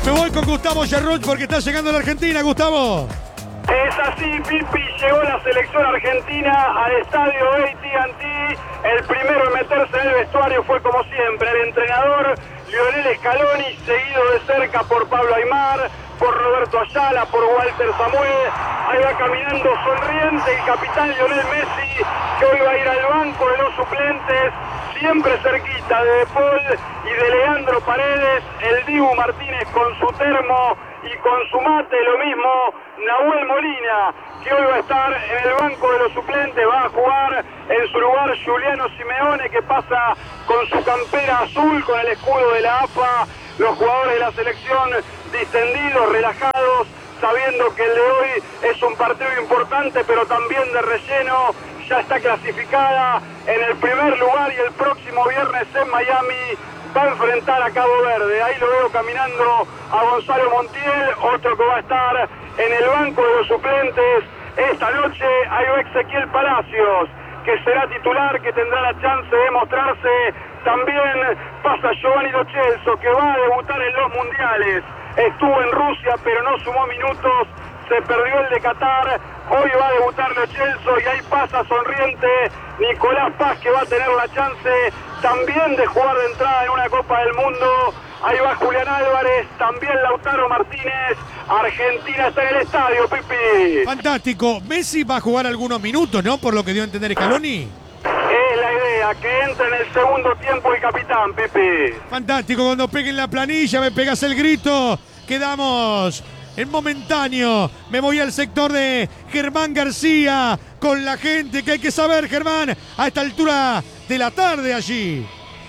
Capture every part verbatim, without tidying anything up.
Me voy con Gustavo Yerruch porque está llegando a la Argentina, Gustavo. Es así, Pipi, llegó la selección argentina al estadio A T and T. El primero en meterse en el vestuario fue, como siempre, el entrenador Lionel Scaloni, seguido de cerca por Pablo Aimar, por Roberto Ayala, por Walter Samuel. Ahí va caminando sonriente el capitán Lionel Messi, que hoy va a ir al banco de los suplentes, siempre cerquita de De Paul y de Leandro Paredes, el Dibu Martínez con su termo y con su mate, lo mismo Nahuel Molina, que hoy va a estar en el banco de los suplentes, va a jugar en su lugar Juliano Simeone, que pasa con su campera azul, con el escudo de la A F A, los jugadores de la selección distendidos, relajados, sabiendo que el de hoy es un partido importante, pero también de relleno. Ya está clasificada en el primer lugar y el próximo viernes en Miami va a enfrentar a Cabo Verde. Ahí lo veo caminando a Gonzalo Montiel, otro que va a estar en el banco de los suplentes. Esta noche hay Ezequiel Palacios, que será titular, que tendrá la chance de mostrarse. También pasa Giovanni Lo Celso, que va a debutar en los mundiales. Estuvo en Rusia, pero no sumó minutos. Se perdió el de Qatar. Hoy va a debutar Lo Celso y ahí pasa sonriente Nicolás Paz, que va a tener la chance también de jugar de entrada en una Copa del Mundo. Ahí va Julián Álvarez, también Lautaro Martínez. Argentina está en el estadio, Pipi. Fantástico. Messi va a jugar algunos minutos, ¿no? Por lo que dio a entender Scaloni. Es la idea, que entre en el segundo tiempo el capitán, Pipi. Fantástico. Cuando peguen la planilla, me pegas el grito. Quedamos en momentáneo. Me voy al sector de Germán García con la gente que hay que saber, Germán, a esta altura de la tarde allí.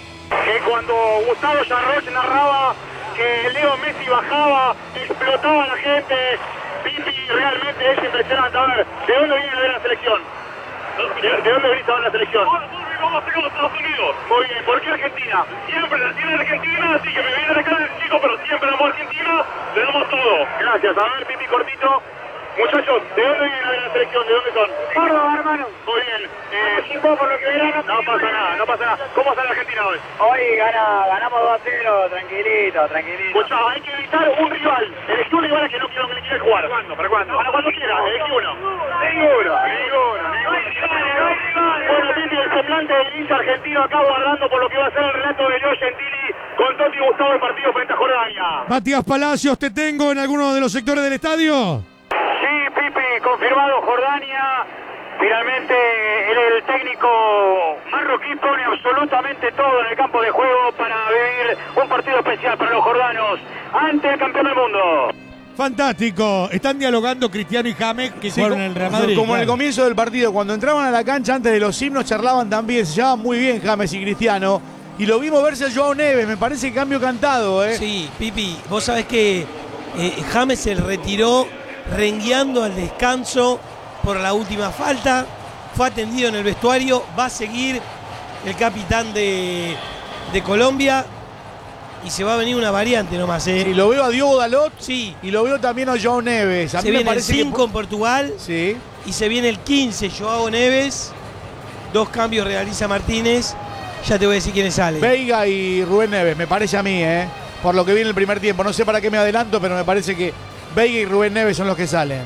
Que cuando Gustavo Yerruch narraba que Leo Messi bajaba, explotaba la gente. Pipi, realmente es impresionante. A ver, ¿de dónde viene a ver la selección? ¿De, de dónde venís a ver la selección? Vamos a hacer con los Estados Unidos. Muy bien, ¿por qué Argentina? Siempre nací en Argentina, así que me viene de acá del chico, pero siempre amo a Argentina, le damos todo. Gracias, a ver, Pipi, cortito. Muchachos, ¿de dónde vienen a ver la selección? ¿De dónde son? Córdoba, hermano. Muy bien. Eh, por lo que verán, no pasa nada, no pasa nada. ¿Cómo está la Argentina hoy? Hoy gana, ganamos dos a cero, tranquilito, tranquilito. Escuchá, hay que evitar un rival. Elegí un rival que no quiero que le quiera jugar. ¿Para cuándo? ¿Para cuándo? Para cuando quiera, elegí uno. Ninguno. Ninguno. Bueno, Pipi, el semblante del hincha argentino acá guardando por lo que va a ser el relato de Leo Gentili con Totti Gustavo el partido frente a Jordania. Matías Palacios, ¿te tengo en alguno de los sectores del estadio? Sí, Pipi, confirmado Jordania. Finalmente el, el técnico marroquí pone absolutamente todo en el campo de juego para vivir un partido especial para los jordanos ante el campeón del mundo. Fantástico. Están dialogando Cristiano y James, que Sí, fueron en el Real Madrid. Como claro. en el comienzo del partido, cuando entraban a la cancha antes de los himnos, charlaban también, se llevaban muy bien James y Cristiano. Y lo vimos verse a Joao Neves, me parece cambio cantado, ¿eh? Sí, Pipi, vos sabés que eh, James se retiró rengueando al descanso por la última falta, fue atendido en el vestuario, va a seguir el capitán de, de Colombia y se va a venir una variante nomás, ¿eh? Sí, lo veo a Diogo Dalot, sí, y lo veo también a Joao Neves. A se mí me viene el parece cinco que... en Portugal, sí, y se viene el quince, Joao Neves, dos cambios realiza Martínez, ya te voy a decir quiénes salen. Veiga y Rubén Neves, me parece a mí, ¿eh? Por lo que vi en el primer tiempo. No sé para qué me adelanto, pero me parece que Veiga y Rubén Neves son los que salen.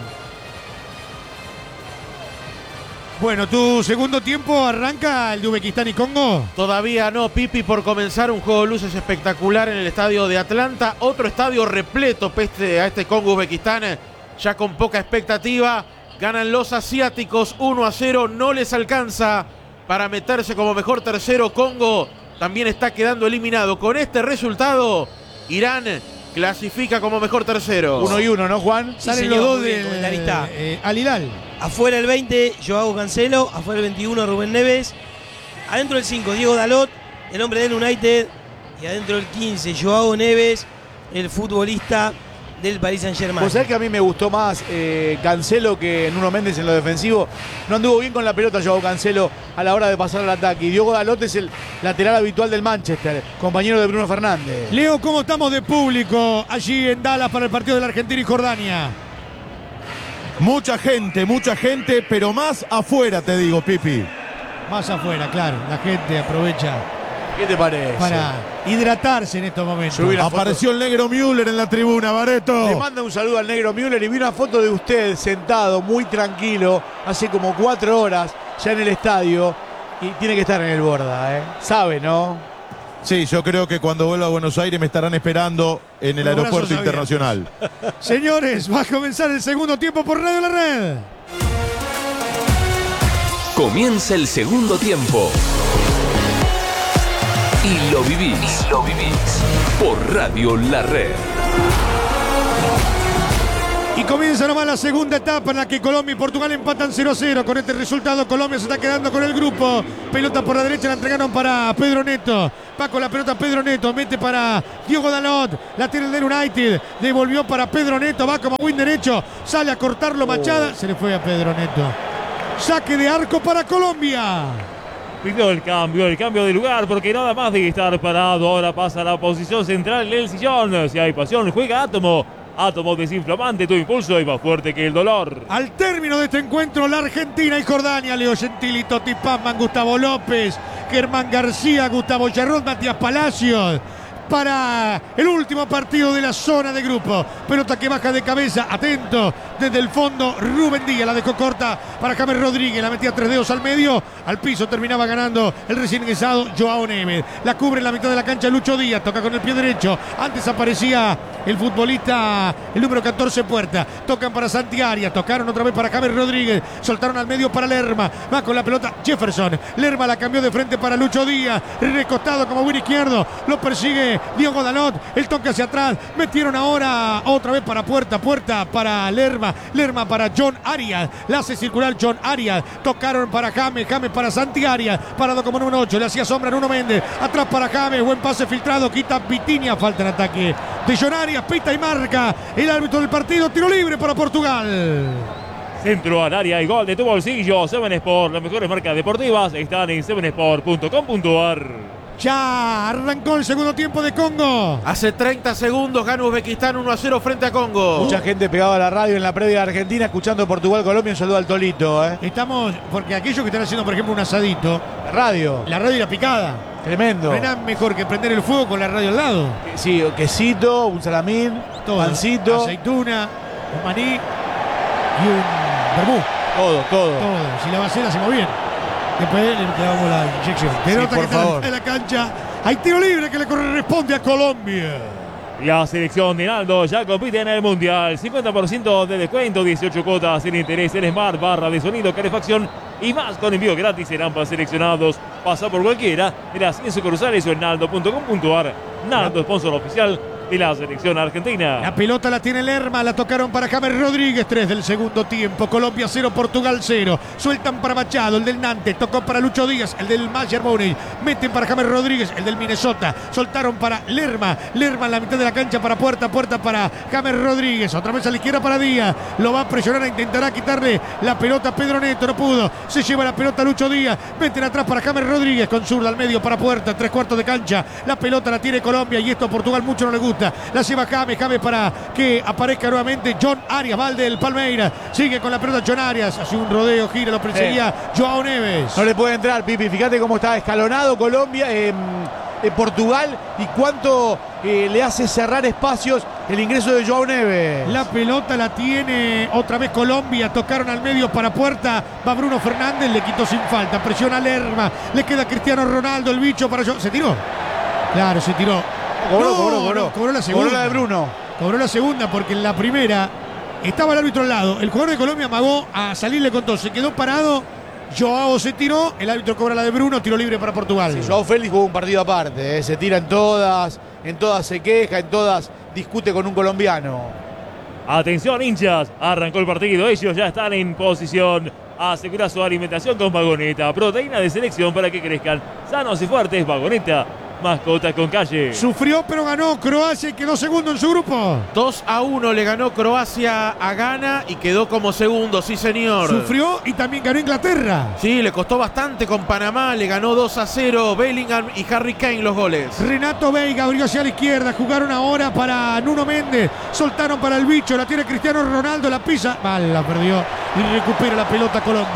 Bueno, ¿tu segundo tiempo arranca el de Uzbekistán y Congo? Todavía no, Pipi, por comenzar un juego de luces espectacular en el estadio de Atlanta. Otro estadio repleto peste a este Congo-Uzbekistán, ya con poca expectativa. Ganan los asiáticos uno a cero, no les alcanza para meterse como mejor tercero. Congo también está quedando eliminado. Con este resultado, Irán clasifica como mejor tercero. Uno y uno, ¿no, Juan? Sí, Salen señor, los dos muy bien, del comentarista. eh, Al Hilal. Afuera el veinte, Joao Cancelo. Afuera el veintiuno, Rubén Neves. Adentro el cinco, Diego Dalot, el hombre del United. Y adentro el quince, Joao Neves, el futbolista del Paris Saint-Germain. Vos sabés que a mí me gustó más eh, Cancelo que Nuno Méndez en lo defensivo. No anduvo bien con la pelota Joao Cancelo a la hora de pasar al ataque. Y Diogo Dalot es el lateral habitual del Manchester, compañero de Bruno Fernández. Leo, ¿cómo estamos de público allí en Dallas para el partido de la Argentina y Jordania? Mucha gente, mucha gente, pero más afuera, te digo, Pipi. Más afuera, claro. La gente aprovecha ¿Qué te parece? Para hidratarse en estos momentos. Subí la Apareció el negro Müller en la tribuna, Bareto. Le manda un saludo al negro Müller y vi una foto de usted sentado muy tranquilo hace como cuatro horas ya en el estadio y tiene que estar en el Borda, ¿eh? Sabe, ¿no? Sí, yo creo que cuando vuelva a Buenos Aires me estarán esperando en el Con los aeropuerto brazos internacional. Señores, va a comenzar el segundo tiempo por Radio La Red. Comienza el segundo tiempo. Y lo vivís, y lo vivís por Radio La Red. Y comienza nomás la segunda etapa en la que Colombia y Portugal empatan cero a cero. Con este resultado Colombia se está quedando con el grupo. Pelota por la derecha, la entregaron para Pedro Neto. Va con la pelota Pedro Neto, mete para Diogo Dalot. La tiene el del United, devolvió para Pedro Neto, va como win derecho. Sale a cortarlo Machada, se le fue a Pedro Neto. Saque de arco para Colombia. Pidió el cambio, el cambio de lugar, porque nada más de estar parado. Ahora pasa a la posición central del sillón. Si hay pasión, juega Átomo. Átomo desinflamante, tu impulso y más fuerte que el dolor. Al término de este encuentro, la Argentina y Jordania, Leo Gentili, Totti Pazman, Gustavo López, Germán García, Gustavo Charrot, Matías Palacios. Para el último partido de la zona de grupo. Pelota que baja de cabeza, atento, desde el fondo Rubén Díaz, la dejó corta para James Rodríguez, la metía tres dedos al medio, al piso terminaba ganando el recién ingresado Joao Neves. La cubre en la mitad de la cancha Lucho Díaz, toca con el pie derecho, antes aparecía el futbolista, el número catorce Puerta, tocan para Santi Arias, tocaron otra vez para James Rodríguez, soltaron al medio para Lerma, va con la pelota Jefferson, Lerma la cambió de frente para Lucho Díaz, recostado como buen izquierdo, lo persigue Diogo Dalot, el toque hacia atrás, metieron ahora otra vez para Puerta, Puerta para Lerma, Lerma para John Arias, la hace circular John Arias, tocaron para James, James para Santi Arias, parado como número ocho, le hacía sombra Nuno Méndez, atrás para James, buen pase filtrado, quita Vitinha, falta en ataque de John Arias, pita y marca el árbitro del partido, tiro libre para Portugal. Centro al área y gol de tu bolsillo. Seven Sport, las mejores marcas deportivas están en seven sport punto com punto a r. Ya arrancó el segundo tiempo de Congo. Hace treinta segundos gana Uzbekistán uno a cero frente a Congo. Mucha gente pegaba a la radio en la previa de Argentina escuchando Portugal-Colombia. Un saludo al Tolito, ¿eh? Estamos, porque aquellos que están haciendo, por ejemplo, un asadito, La radio. la radio y la picada. Tremendo. No hay nada mejor que prender el fuego con la radio al lado. Sí, quesito, un salamín, Todo. pancito. Aceituna, un maní y un vermú. Todo, todo. Todo. Si la bacela hacemos bien. Después le damos la inyección. Pelota por que está favor. en la cancha. Hay tiro libre que le corresponde a Colombia. La selección de Naldo ya compite en el Mundial. cincuenta por ciento de descuento, dieciocho cuotas sin interés en Smart, barra de sonido, calefacción y más con envío gratis en ambas seleccionados. Pasa por cualquiera de las cien sucursales o en naldo punto com punto a r. Naldo, sponsor oficial de la selección argentina. La pelota la tiene Lerma, la tocaron para James Rodríguez, tres del segundo tiempo. Colombia cero, Portugal cero. Sueltan para Machado, el del Nantes, tocó para Lucho Díaz, el del Mayer Mourey. Meten para James Rodríguez, el del Minnesota. Soltaron para Lerma, Lerma en la mitad de la cancha para Puerta, Puerta para James Rodríguez. Otra vez a la izquierda para Díaz. Lo va a presionar, intentará quitarle la pelota a Pedro Neto, no pudo. Se lleva la pelota Lucho Díaz. Meten atrás para James Rodríguez, con zurda al medio para Puerta, tres cuartos de cancha. La pelota la tiene Colombia y esto a Portugal mucho no le gusta. La lleva James, James para que aparezca nuevamente John Arias, Valde del Palmeiras. Sigue con la pelota John Arias, hace un rodeo, gira, lo perseguía eh. Joao Neves. No le puede entrar, Pipi. Fíjate cómo está escalonado Colombia, eh, eh, Portugal y cuánto eh, le hace cerrar espacios el ingreso de Joao Neves. La pelota la tiene otra vez Colombia, tocaron al medio para Puerta, va Bruno Fernández, le quitó sin falta, presiona Lerma, le queda Cristiano Ronaldo, el bicho para yo. ¿Se tiró? Claro, se tiró. Cobró, no, cobró, cobró. No, cobró la segunda. Cobró la de Bruno. Cobró la segunda porque en la primera estaba el árbitro al lado. El jugador de Colombia amagó a salirle con todo. Se quedó parado. Joao se tiró. El árbitro cobra la de Bruno. Tiro libre para Portugal. Sí, Joao Félix jugó un partido aparte. ¿eh? Se tira en todas. En todas se queja. En todas discute con un colombiano. Atención, hinchas. Arrancó el partido. Ellos ya están en posición. Asegura su alimentación con Vagoneta. Proteína de selección para que crezcan sanos y fuertes. Vagoneta. Mascotas con calle. Sufrió pero ganó Croacia y quedó segundo en su grupo. dos a uno le ganó Croacia a Ghana y quedó como segundo, sí señor. Sufrió y también ganó Inglaterra. Sí, le costó bastante con Panamá, le ganó dos a cero Bellingham y Harry Kane los goles. Renato Veiga abrió hacia la izquierda, jugaron ahora para Nuno Méndez, soltaron para el bicho, la tiene Cristiano Ronaldo, la pisa, mal la perdió y recupera la pelota Colombia.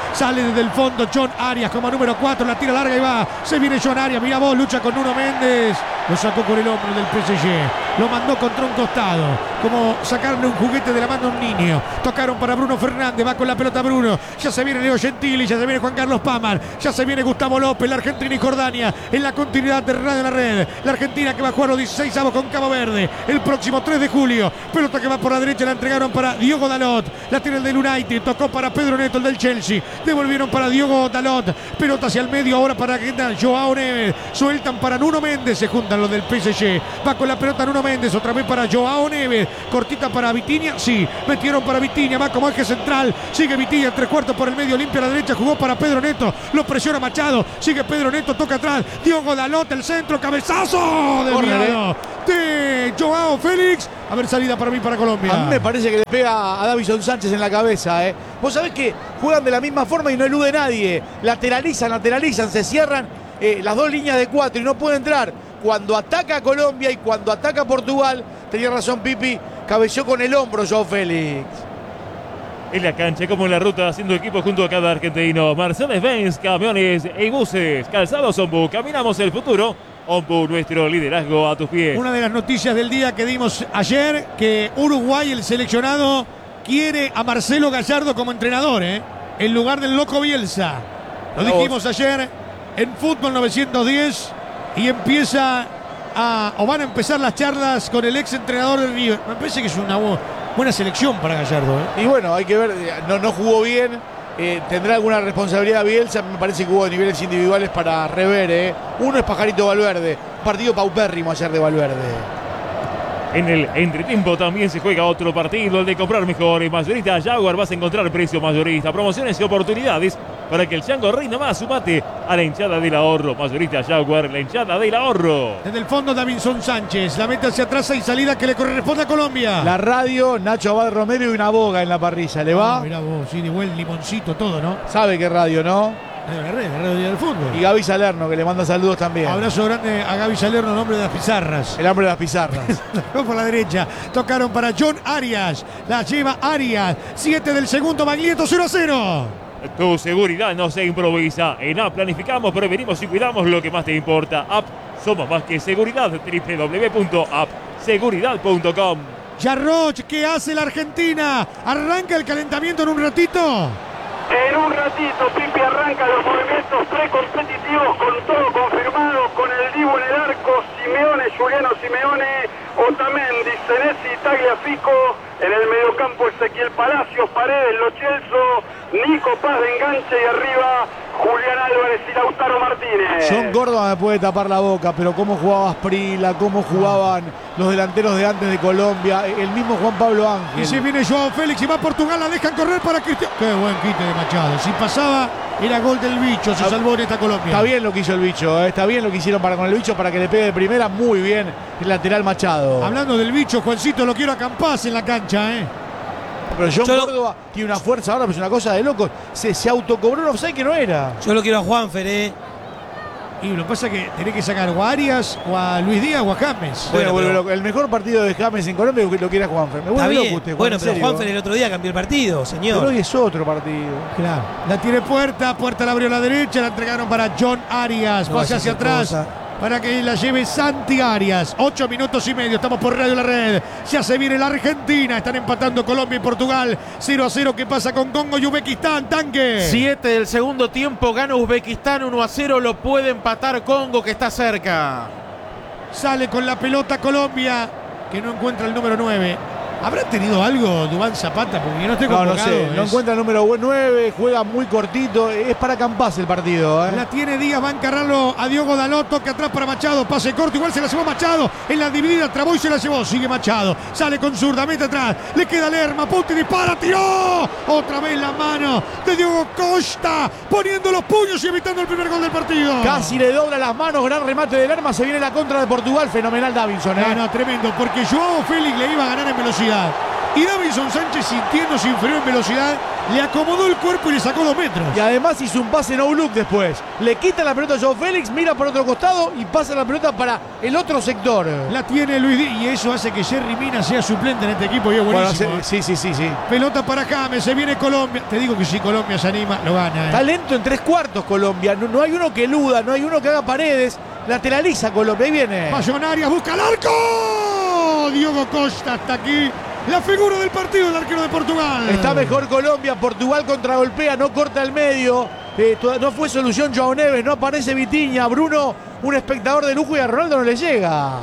Sale desde el fondo John Arias como número cuatro. La tira larga y va. Se viene John Arias. Mira vos, lucha con Nuno Méndez. Lo sacó con el hombro del P S G. Lo mandó contra un costado. Como sacarle un juguete de la mano a un niño. Tocaron para Bruno Fernández. Va con la pelota Bruno. Ya se viene Leo Gentili. Ya se viene Juan Carlos Paman. Ya se viene Gustavo López. La Argentina y Jordania. En la continuidad de Radio La Red. La Argentina que va a jugar los dieciséis avos con Cabo Verde. El próximo tres de julio. Pelota que va por la derecha. La entregaron para Diogo Dalot. La tiene el del United. Tocó para Pedro Neto, el del Chelsea. Devolvieron para Diogo Dalot. Pelota hacia el medio. Ahora para Joao Neves. Sueltan para Nuno Méndez. Se juntan los del P S G. Va con la pelota Nuno Méndez. Otra vez para Joao Neves. Cortita para Vitinha. Sí. Metieron para Vitinha. Va como eje central. Sigue Vitinha. Tres cuartos por el medio. Limpia a la derecha. Jugó para Pedro Neto. Lo presiona Machado. Sigue Pedro Neto. Toca atrás. Diogo Dalot. El centro. Cabezazo. Desviado de Joao Félix. A ver, salida para mí, para Colombia. A mí me parece que le pega a Davison Sánchez en la cabeza, ¿eh? Vos sabés que juegan de la misma forma y no elude nadie. Lateralizan, lateralizan, se cierran eh, las dos líneas de cuatro y no puede entrar. Cuando ataca a Colombia y cuando ataca a Portugal, tenía razón Pipi, cabeció con el hombro Joao Félix. En la cancha, como en la ruta, haciendo equipo junto a cada argentino. Mercedes-Benz, camiones y buses. Calzados Ombu, caminamos el futuro. Ombu, nuestro liderazgo a tus pies. Una de las noticias del día que dimos ayer, que Uruguay, el seleccionado, quiere a Marcelo Gallardo como entrenador, ¿eh? En lugar del Loco Bielsa. Lo dijimos ayer en Fútbol novecientos diez y empieza a, o van a empezar las charlas con el ex entrenador de River. Me parece que es una buena selección para Gallardo, ¿eh? Y bueno, hay que ver, no, no jugó bien. Eh, ¿Tendrá alguna responsabilidad Bielsa? Me parece que hubo niveles individuales para rever. ¿eh? Uno es Pajarito Valverde. Partido paupérrimo ayer de Valverde. En el entretiempo también se juega otro partido, el de comprar mejor. En Mayorista Jaguar vas a encontrar precio mayorista, promociones y oportunidades para que el chango reina más. Sumate a la hinchada del ahorro. Mayorista Jaguar, la hinchada del ahorro. Desde el fondo Davinson Sánchez, la mete hacia atrás y salida que le corresponde a Colombia. La radio, Nacho Abad Romero y una boga en la parrilla. ¿Le va? Oh, mirá vos, sí, de buen limoncito todo, ¿no? Sabe qué radio, ¿no? La red, la radio del fútbol. Y Gaby Salerno, que le manda saludos también. Abrazo grande a Gaby Salerno, el hombre de las pizarras. El hombre de las pizarras. Por la derecha. Tocaron para John Arias. La lleva Arias. siete del segundo, Baglietto, cero a cero. Tu seguridad no se improvisa. En App planificamos, prevenimos y cuidamos lo que más te importa. App, somos más que seguridad. doble u doble u doble u punto app seguridad punto com. Yarroch, ¿qué hace la Argentina? ¿Arranca el calentamiento en un ratito? En un ratito, Pipi arranca los movimientos precompetitivos con todo confirmado, con el Dibu en el arco, Simeone, Juliano Simeone, Otamendi, Senesi, Tagliafico, en el mediocampo Ezequiel Palacios, Paredes, Lo Celso, Nico Paz de enganche y arriba Julián Álvarez y Lautaro Martínez. John Gordon me puede tapar la boca, pero cómo jugaba Asprila, cómo jugaban los delanteros de antes de Colombia, el mismo Juan Pablo Ángel. Y se viene Joao Félix y va a Portugal, la dejan correr para Cristiano. Qué buen quite de Machado. Si pasaba, era gol del bicho, se salvó en esta Colombia. Está bien lo que hizo el bicho, ¿eh? Está bien lo que hicieron para con el bicho para que le pegue de primera, muy bien el lateral Machado. Hablando del bicho, Juancito, lo quiero a Campás en la cancha, ¿eh? Pero John Yo Córdoba lo... tiene una fuerza ahora, pero es una cosa de loco. Se, se autocobró un offside que no era. Yo lo quiero a Juanfer, ¿eh? Y lo que pasa es que tenés que sacar o a Arias, o a Luis Díaz, o a James. Bueno, Bueno, bueno pero- el mejor partido de James en Colombia lo quiere Juanfer. Me Está vuelve bien. loco usted, Juan, Bueno, en pero serio. Juanfer el otro día cambió el partido, señor. Pero hoy es otro partido. Claro. La tiene Puerta, Puerta la abrió a la derecha, la entregaron para John Arias. No Pase vaya a hacia hacer atrás cosa. para que la lleve Santi Arias. Ocho minutos y medio, estamos por Radio La Red. Ya se viene la Argentina, están empatando Colombia y Portugal. cero a cero, ¿qué pasa con Congo y Uzbekistán? Tanque. siete del segundo tiempo, gana Uzbekistán uno a cero, lo puede empatar Congo que está cerca. Sale con la pelota Colombia, que no encuentra el número nueve. ¿Habrá tenido algo Duván Zapata? Porque yo no estoy No, convocado. no sé. No es- encuentra el número nueve, juega muy cortito. Es para Campás el partido, ¿eh? La tiene Díaz, va a encararlo a Diogo Dalot, toque atrás para Machado, pase corto, igual se la llevó Machado, en la dividida trabó y se la llevó, sigue Machado, sale con zurda, mete atrás, le queda Lerma, Puti dispara, tiró, otra vez la mano de Diogo Costa, poniendo los puños y evitando el primer gol del partido. Casi le dobla las manos, gran remate del arma, se viene la contra de Portugal, fenomenal Davinson, ¿eh? No, no, tremendo, porque Joao Félix le iba a ganar en velocidad. Y Davinson Sánchez, sintiéndose inferior en velocidad, le acomodó el cuerpo y le sacó dos metros. Y además hizo un pase no look después. Le quita la pelota a Joao Félix, mira por otro costado y pasa la pelota para el otro sector. La tiene Luis Díaz y eso hace que Jerry Mina sea suplente en este equipo y es buenísimo. Bueno, sí, sí, sí, sí. Pelota para James, se viene Colombia. Te digo que si Colombia se anima, lo gana. ¿eh? Está lento en tres cuartos Colombia. No, no hay uno que eluda, no hay uno que haga paredes. Lateraliza Colombia, ahí viene. Mayon Arias busca el arco. Diogo Costa hasta aquí. La figura del partido, el arquero de Portugal. Está mejor Colombia, Portugal contragolpea, no corta el medio. Eh, no fue solución Joao Neves, no aparece Vitinha. Bruno, un espectador de lujo y a Ronaldo no le llega.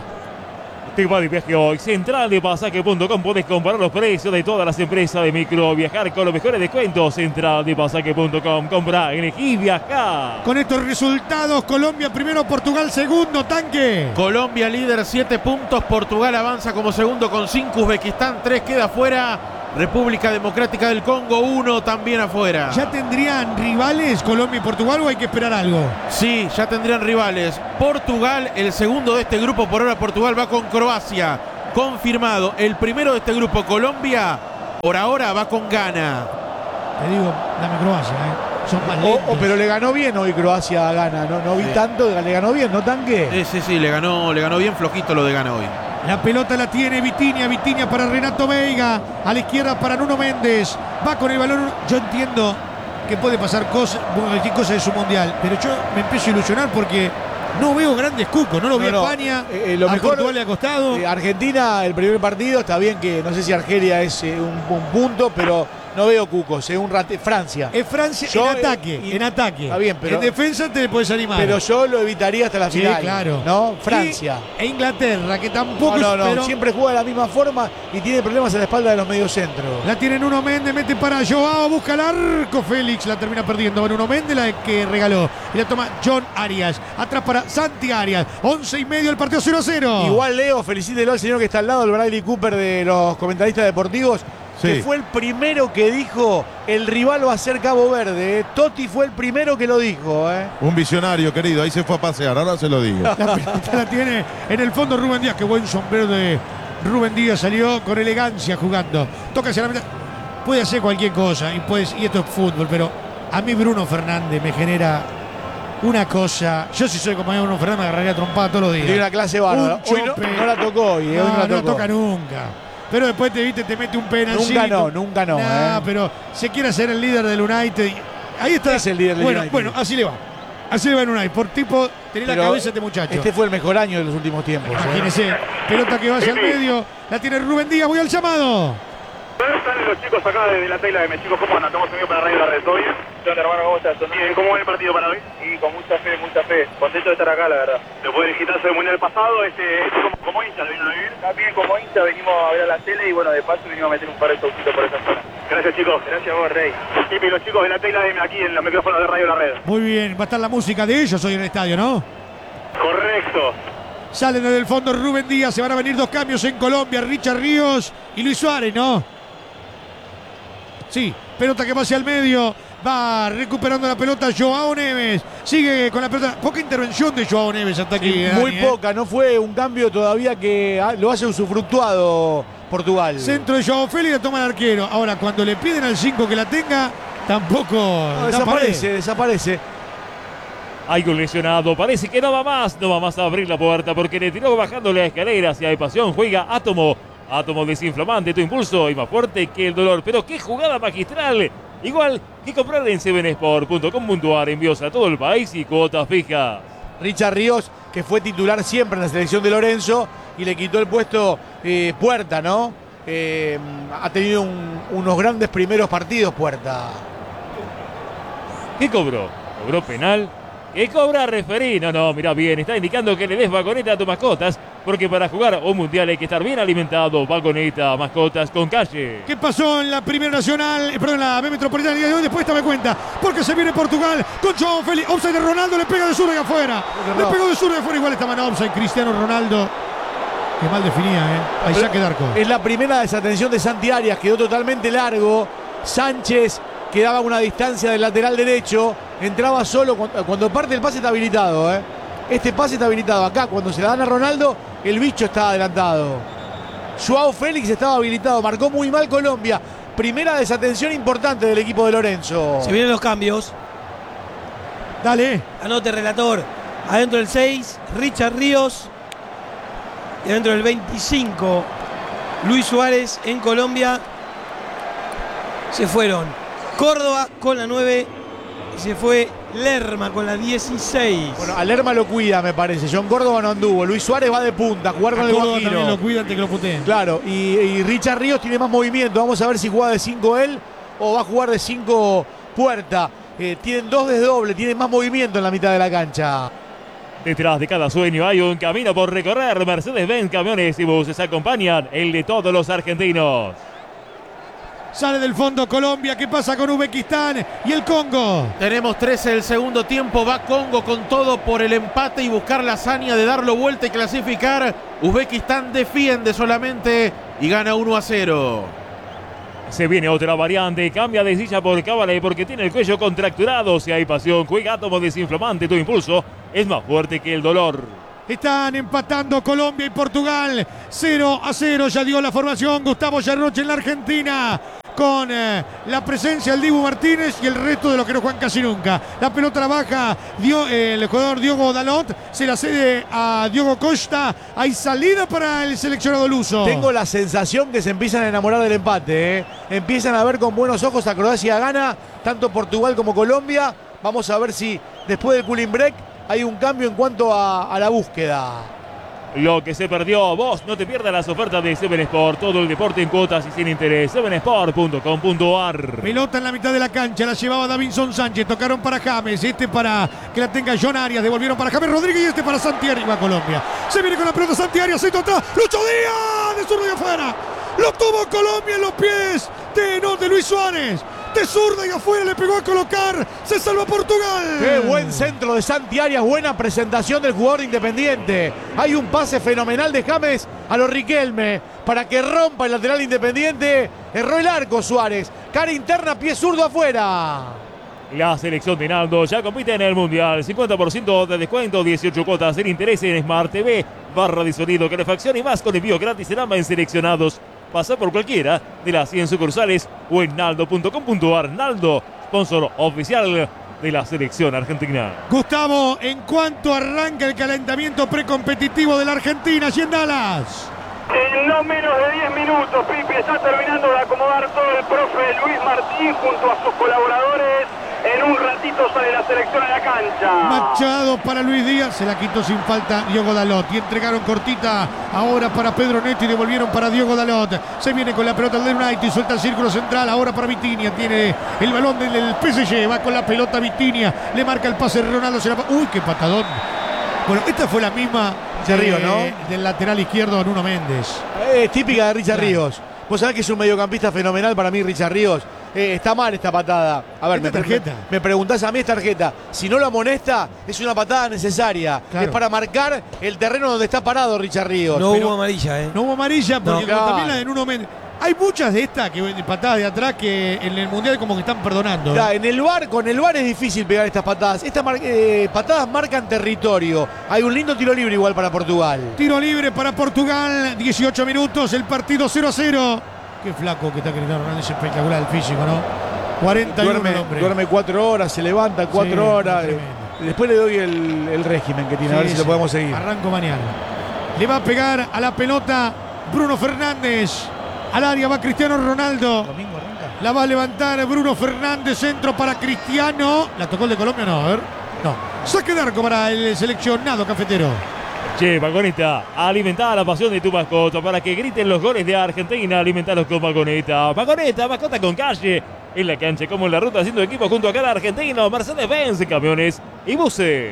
Te va de viaje hoy. Central de pasaje punto com. Podés comparar los precios de todas las empresas de micro. Viajar con los mejores descuentos. Central de pasaje punto com. Compra, elegí, viajar. Con estos resultados, Colombia primero, Portugal segundo. Tanque. Colombia líder, siete puntos. Portugal avanza como segundo con cinco. Uzbekistán tres, queda fuera. República Democrática del Congo uno, también afuera. ¿Ya tendrían rivales Colombia y Portugal o hay que esperar algo? Sí, ya tendrían rivales. Portugal, el segundo de este grupo, por ahora Portugal va con Croacia. Confirmado. El primero de este grupo, Colombia, por ahora va con Ghana. Te digo, dame Croacia, ¿eh? Son más lentos. Oh, oh, pero le ganó bien hoy Croacia a Ghana. No, no vi Sí. tanto, le ganó bien, ¿no, Tanque? Sí, sí, sí, le ganó, le ganó bien flojito lo de Ghana hoy. La pelota la tiene Vitinha, Vitinha para Renato Veiga, a la izquierda para Nuno Méndez, va con el balón. Yo entiendo que puede pasar cosas, cualquier cosa de su mundial, pero yo me empiezo a ilusionar porque no veo grandes cucos, no lo vi No, no. a España, Eh, eh, lo a mejor- Portugal le ha costado. Eh, Argentina, el primer partido, está bien que no sé si Argelia es eh, un, un punto, pero no veo cucos, es un rate, Francia. Es Francia Yo, en ataque, eh, y- en ataque. Está bien, pero- en defensa te puedes animar. Pero yo lo evitaría hasta la sí, final. claro. ¿No? Francia. Y- e Inglaterra, que tampoco No, no, no. pero Siempre juega de la misma forma y tiene problemas en la espalda de los mediocentros. la tiene Nuno Méndez, mete para Joao, busca el arco, Félix la termina perdiendo. Va Nuno Méndez, la que regaló. Y la toma John Arias. Atrás para Santi Arias. once y medio el partido cero a cero. Igual, Leo, felicítelo al señor que está al lado, el Bradley Cooper de los comentaristas deportivos, Sí. que fue el primero que dijo el rival va a ser Cabo Verde. ¿eh? Totti fue el primero que lo dijo. ¿eh? Un visionario, querido. Ahí se fue a pasear. Ahora se lo digo. La pelota la tiene en el fondo Rubén Díaz. Qué buen sombrero de Rubén Díaz. Salió con elegancia jugando. Toca hacia la mitad. Puede hacer cualquier cosa. Y, puede, y esto es fútbol. Pero a mí Bruno Fernández me genera una cosa. Yo si soy compañero de Bruno Fernández me agarraría trompada todos los días. Tiene una clase bárbara. Un Hoy no, chope. no la tocó hoy. ¿eh? No, Hoy no la no tocó. toca nunca. Pero después te viste, te mete un penalcito. Nunca no, nunca no, Nah, ¿eh? pero se quiere hacer el líder del United. Ahí está. Es el líder del bueno, United. Bueno, así le va. Así le va en United. Por tipo, tener la Pero cabeza este muchacho. Este fue el mejor año de los últimos tiempos. ¿eh? Imagínese, pelota que vaya al medio, la tiene Rubén Díaz, voy al llamado. ¿Dónde están los chicos acá de la tela de M? Chicos, ¿cómo andan? Estamos unidos para Radio La Red, ¿todo bien? ¿Qué onda, hermano? ¿Cómo estás? Bien, ¿cómo va el partido para hoy? Y con mucha fe, mucha fe. Contento de estar acá, la verdad. Después del gitazo del mundial pasado, este, este como, como hincha lo vino a vivir. También como hincha venimos a ver a la tele y bueno, de paso venimos a meter un par de toquitos por esa zona. Gracias, chicos. Gracias a vos, Rey. Y los chicos de la tela de M aquí en los micrófonos de Radio La Red. Muy bien, va a estar la música de ellos hoy en el estadio, ¿no? Correcto. Salen desde el fondo Rubén Díaz, se van a venir dos cambios en Colombia, Richard Ríos y Luis Suárez, ¿no? Sí, pelota que va hacia el medio, va recuperando la pelota Joao Neves, sigue con la pelota, poca intervención de Joao Neves hasta aquí. Sí, Dani, muy ¿eh? poca, no fue un cambio todavía que ah, lo hace usufructuado Portugal. Centro de Joao Félix, la toma el arquero. Ahora, cuando le piden al cinco que la tenga, tampoco No, desaparece, desaparece. Hay un lesionado, parece que no va más, no va más a abrir la puerta porque le tiró bajando la escalera hacia hay pasión, juega Átomo, Átomo desinflamante, tu impulso y más fuerte que el dolor, pero qué jugada magistral, igual que comprar en seven sport punto com punto a r, envíos a todo el país y cuotas fijas. Richard Ríos, que fue titular siempre en la selección de Lorenzo y le quitó el puesto eh, Puerta, ¿no? Eh, ha tenido un- unos grandes primeros partidos Puerta. ¿Qué cobró? ¿Cobró penal? ¿Qué cobra referí? No, no, mira bien, está indicando que le des vagoneta a tus mascotas, porque para jugar un mundial hay que estar bien alimentado. Vagoneta, mascotas con calle. ¿Qué pasó en la Primera Nacional? Eh, perdón, en la B Metropolitana del día de hoy. Después me cuenta, porque se viene Portugal con Joao Félix. Offside de Ronaldo, le pega de zurda y afuera. Le pegó de zurda y afuera. Igual estaba en offside Cristiano Ronaldo. Que mal definía, ¿eh? Ahí saque de arco. Es la primera desatención de Santi Arias, quedó totalmente largo. Sánchez quedaba a una distancia del lateral derecho, entraba solo. Cuando, cuando parte el pase está habilitado, ¿eh? Este pase está habilitado. Acá, cuando se la dan a Ronaldo, el bicho está adelantado. Joao Félix estaba habilitado, marcó muy mal Colombia. Primera desatención importante del equipo de Lorenzo. Se vienen los cambios. Dale. Anote, relator. Adentro del seis, Richard Ríos. Y adentro del veinticinco, Luis Suárez en Colombia. Se fueron Córdoba con la nueve. Y se fue Lerma con la dieciséis. Bueno, a Lerma lo cuida, me parece. John Córdoba no anduvo. Luis Suárez va de punta a jugar con A el Córdoba Guajiro. también lo cuida antes que lo puteen. Claro, y, y Richard Ríos tiene más movimiento. Vamos a ver si juega de cinco él o va a jugar de cinco Puerta. Eh, tienen dos desdobles, tienen más movimiento en la mitad de la cancha. Detrás de cada sueño hay un camino por recorrer. Mercedes-Benz Camiones y Buses acompañan el de todos los argentinos. Sale del fondo Colombia. ¿Qué pasa con Uzbekistán y el Congo? Tenemos trece del segundo tiempo. Va Congo con todo por el empate y buscar la hazaña de darlo vuelta y clasificar. Uzbekistán defiende solamente y gana uno a cero. Se viene otra variante. Cambia de silla por Cábala porque tiene el cuello contracturado. Si hay pasión, juega átomo desinflamante. Tu impulso es más fuerte que el dolor. Están empatando Colombia y Portugal. cero a cero. Ya dio la formación Gustavo Yarroche en la Argentina. Con eh, la presencia del Dibu Martínez y el resto de los que no juegan casi nunca. La pelota la baja dio, eh, el jugador Diogo Dalot. Se la cede a Diogo Costa. Hay salida para el seleccionado luso. Tengo la sensación que se empiezan a enamorar del empate. ¿eh? Empiezan a ver con buenos ojos a Croacia gana. Tanto Portugal como Colombia. Vamos a ver si después del cooling break hay un cambio en cuanto a, a la búsqueda. Lo que se perdió, vos no te pierdas las ofertas de Seven Sport. Todo el deporte en cuotas y sin interés. seven sport punto com punto a r. Pelota en la mitad de la cancha, la llevaba Davinson Sánchez. Tocaron para James, este para que la tenga John Arias. Devolvieron para James Rodríguez y este para Santi Arias. Va Colombia. Se viene con la pelota Santi Arias. Centro atrás. Lucho Díaz de zurdo y afuera. Lo tuvo Colombia en los pies de, no, de Luis Suárez. De zurda y afuera le pegó a colocar. Se salva Portugal. Qué buen centro de Santi Arias. Buena presentación del jugador de Independiente. Hay un pase fenomenal de James a los Riquelme para que rompa el lateral Independiente. Erró el arco Suárez. Cara interna, pie zurdo afuera. La selección de Naldo ya compite en el Mundial. cincuenta por ciento de descuento, dieciocho cuotas sin interés en Smart T V, barra de sonido, calefacción y más con envío gratis en ambas seleccionados. Pasa por cualquiera de las cien sucursales o en naldo punto com punto a r. Naldo, sponsor oficial de la selección argentina. Gustavo, en cuanto arranca el calentamiento precompetitivo de la Argentina, allí en Dallas. En no menos de diez minutos, Pipi, está terminando de acomodar todo el profe Luis Martín junto a sus colaboradores. En un ratito sale la selección a la cancha. Machado para Luis Díaz, se la quitó sin falta Diogo Dalot. Y entregaron cortita ahora para Pedro Neto y devolvieron para Diogo Dalot. Se viene con la pelota del United y suelta el círculo central ahora para Vitinha. Tiene el balón del P S G, va con la pelota Vitinha. Le marca el pase Ronaldo. Se la... Uy, qué patadón. Bueno, esta fue la misma de Ríos, ¿no? Del lateral izquierdo Nuno Méndez. Es típica de Richard Ríos. Vos sabés que es un mediocampista fenomenal para mí, Richard Ríos. Eh, está mal esta patada. A ver, me, tarjeta? me, me preguntás a mí, es tarjeta. Si no lo amonesta, es una patada necesaria. Claro. Es para marcar el terreno donde está parado Richard Ríos. No Pero hubo amarilla, ¿eh? No hubo amarilla porque No, claro. también la de Nuno Méndez. Hay muchas de estas que de patadas de atrás que en el Mundial como que están perdonando. Claro, en el V A R, con el V A R es difícil pegar estas patadas. Estas mar- eh, patadas marcan territorio. Hay un lindo tiro libre igual para Portugal. Tiro libre para Portugal, dieciocho minutos, el partido cero a cero. Qué flaco que está Cristiano Ronaldo, es espectacular el físico, ¿no? cuarenta y uno Duerme, el hombre. duerme cuatro horas, se levanta cuatro Sí, horas. tremendo. Después le doy el, el régimen que tiene, a ver Sí, si sí. lo podemos seguir. Arranco mañana. Le va a pegar a la pelota Bruno Fernández. Al área va Cristiano Ronaldo. Domingo arranca. La va a levantar Bruno Fernández, centro para Cristiano. ¿La tocó el de Colombia? No, a ver. No. Saque de arco para el seleccionado cafetero. Che, Vagoneta, alimenta la pasión de tu mascota para que griten los goles de Argentina. Alimentalos con Vagoneta. Vagoneta, mascota con calle. En la cancha como en la ruta, haciendo equipo junto a cada argentino. Mercedes-Benz, camiones y buses.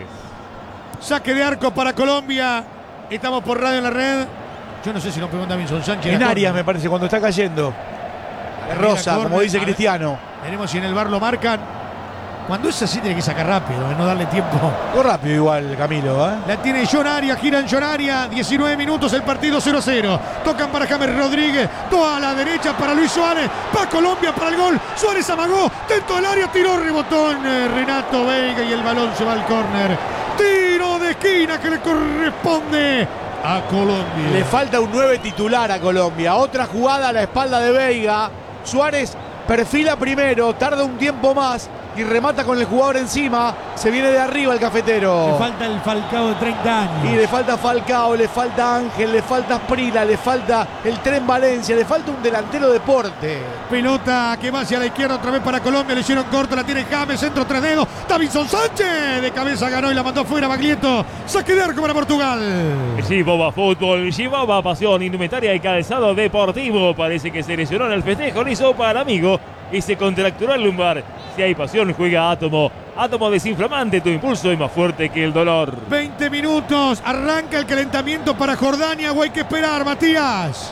Saque de arco para Colombia. Estamos por radio en la red. Yo no sé si nos pegó Davinson Sánchez. En la áreas, corner. me parece, cuando está cayendo. Mira, Rosa, corner. como dice A ver, Cristiano. Veremos si en el bar lo marcan. Cuando es así tiene que sacar rápido, eh, no darle tiempo. Fue rápido igual, Camilo, ¿eh? La tiene John Arias, gira en John Arias, diecinueve minutos, el partido cero a cero. Tocan para James Rodríguez, toda a la derecha para Luis Suárez, va Colombia para el gol. Suárez amagó, dentro del área, tiró, rebotó en eh, Renato Veiga y el balón se va al córner. Tiro de esquina que le corresponde a Colombia. Le falta un nueve titular a Colombia. Otra jugada a la espalda de Veiga. Suárez perfila primero, tarda un tiempo más y remata con el jugador encima. Se viene de arriba el cafetero. Le falta el Falcao de treinta años. Y le falta Falcao, le falta Ángel, le falta Prila, le falta el Tren Valencia, le falta un delantero de porte. Pelota que va hacia la izquierda otra vez para Colombia. Le hicieron corto, la tiene James, centro tres dedos. Davinson Sánchez de cabeza ganó y la mandó fuera Baglietto. Saque de arco para Portugal. Chihuahua Fútbol, Chihuahua Pasión, Indumentaria y Calzado Deportivo. Parece que se lesionó en el festejo, le hizo para amigo y se contracturó el lumbar. Si hay pasión, juega Átomo. Átomo desinflamante, tu impulso es más fuerte que el dolor. veinte minutos, arranca el calentamiento para Jordania o hay que esperar, Matías.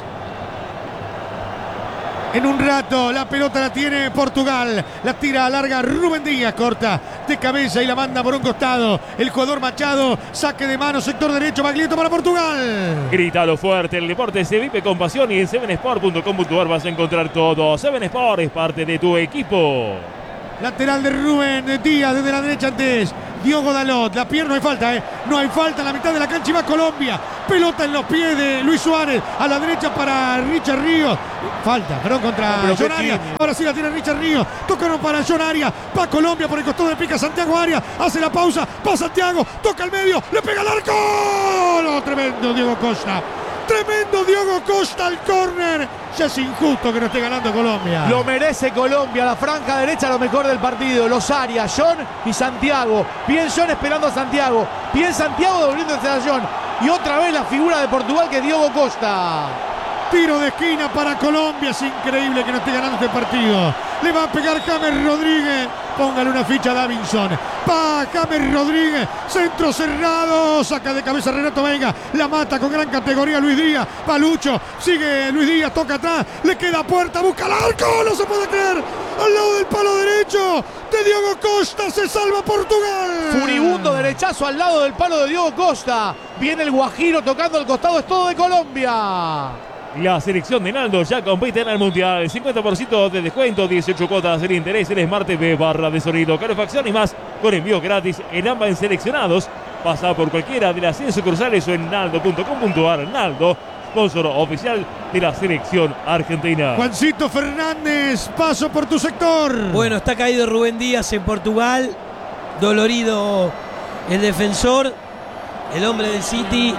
En un rato la pelota la tiene Portugal, la tira larga Rubén Díaz, corta de cabeza y la manda por un costado. El jugador Machado, saque de mano, sector derecho, Baglietto para Portugal. Grítalo fuerte, el deporte se vive con pasión y en seven sport punto com punto a r vas a encontrar todo. seven Sport es parte de tu equipo. Lateral de Rubén Díaz desde la derecha antes Diogo Dalot, la pierna no hay falta, ¿eh? No hay falta en la mitad de la cancha y va Colombia. Pelota en los pies de Luis Suárez, a la derecha para Richard Ríos. Falta, perdón, contra no, John Arias. Ahora sí la tiene Richard Ríos. Tocaron para John Arias. Va Colombia por el costado de pica Santiago Arias. Hace la pausa, va Santiago, toca el medio, le pega al arco. No, tremendo Diego Costa. Tremendo Diego Costa al córner. Ya es injusto que no esté ganando Colombia. Lo merece Colombia, la franja derecha lo mejor del partido. Los Arias, John y Santiago. Bien John esperando a Santiago. Bien Santiago devolviendo a John. Y otra vez la figura de Portugal que es Diogo Costa. Tiro de esquina para Colombia. Es increíble que no esté ganando este partido. Le va a pegar James Rodríguez. Póngale una ficha a Davinson. Va James Rodríguez. Centro cerrado. Saca de cabeza Renato Veiga. La mata con gran categoría Luis Díaz. Va Lucho. Sigue Luis Díaz. Toca atrás. Le queda puerta. Busca el arco. No se puede creer. Al lado del palo derecho de Diogo Costa. Se salva Portugal. Furibundo derechazo al lado del palo de Diogo Costa. Viene el Guajiro tocando el costado. Es todo de Colombia. La selección de Naldo ya compite en el Mundial. cincuenta por ciento de descuento, dieciocho cuotas sin interés en Smart T V, barra de sonido, calefacción y más con envío gratis en ambas seleccionados. Pasa por cualquiera de las cien sucursales o en naldo punto com punto a r. Naldo, sponsor oficial de la selección argentina. Juancito Fernández, paso por tu sector. Bueno, está caído Rubén Díaz en Portugal. Dolorido el defensor, el hombre del City.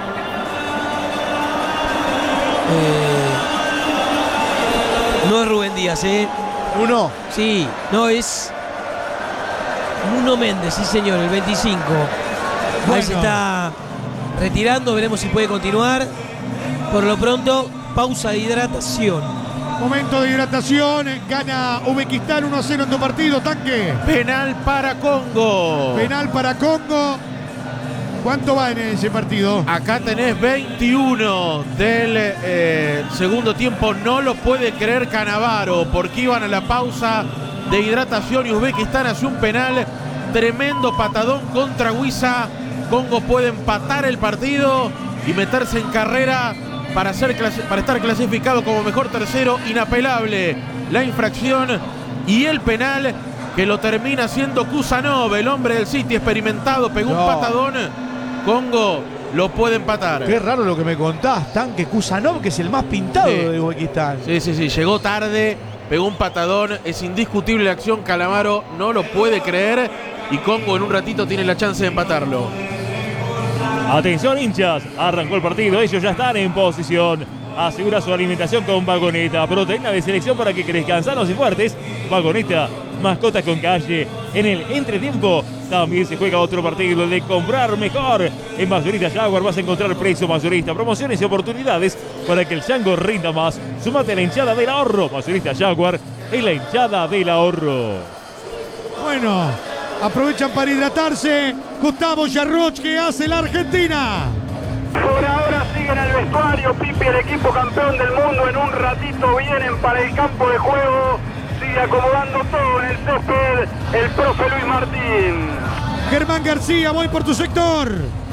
Eh, no es Rubén Díaz, ¿eh? Uno. Sí, no es Nuno Méndez, sí señor, el veinticinco. Bueno. Ahí se está retirando, veremos si puede continuar. Por lo pronto, pausa de hidratación. Momento de hidratación, gana Uzbekistán uno a cero en tu partido, Tanque. Penal para Congo. Penal para Congo. ¿Cuánto va en ese partido? Acá tenés veintiuno del eh, segundo tiempo. No lo puede creer Canavaro porque iban a la pausa de hidratación y Uzbekistán hace un penal. Tremendo patadón contra Huiza. Congo puede empatar el partido y meterse en carrera para, ser, para estar clasificado como mejor tercero. Inapelable la infracción y el penal que lo termina haciendo Kusanov, el hombre del City experimentado. Pegó no. un patadón. Congo lo puede empatar. Qué raro lo que me contás, Tanque. Kusanov, que es el más pintado sí. de Uzbekistán. Sí, sí, sí. Llegó tarde, pegó un patadón. Es indiscutible la acción. Calamaro no lo puede creer. Y Congo en un ratito tiene la chance de empatarlo. Atención, hinchas. Arrancó el partido. Ellos ya están en posición. Asegura su alimentación con Vagoneta. Proteína de selección para que crezcan sanos y fuertes. Vagoneta, mascota con calle. En el entretiempo también se juega otro partido, el de comprar mejor. En Mayorista Jaguar vas a encontrar precio mayorista, promociones y oportunidades para que el chango rinda más. Sumate a la hinchada del ahorro. Mayorista Jaguar es la hinchada del ahorro. Bueno, aprovechan para hidratarse. Gustavo Yarroch, que hace la Argentina. Por ahora sigue en el vestuario, Pipi, el equipo campeón del mundo. En un ratito vienen para el campo de juego. Sigue acomodando todo en el césped el profe Luis Martín. Germán García, voy por tu sector.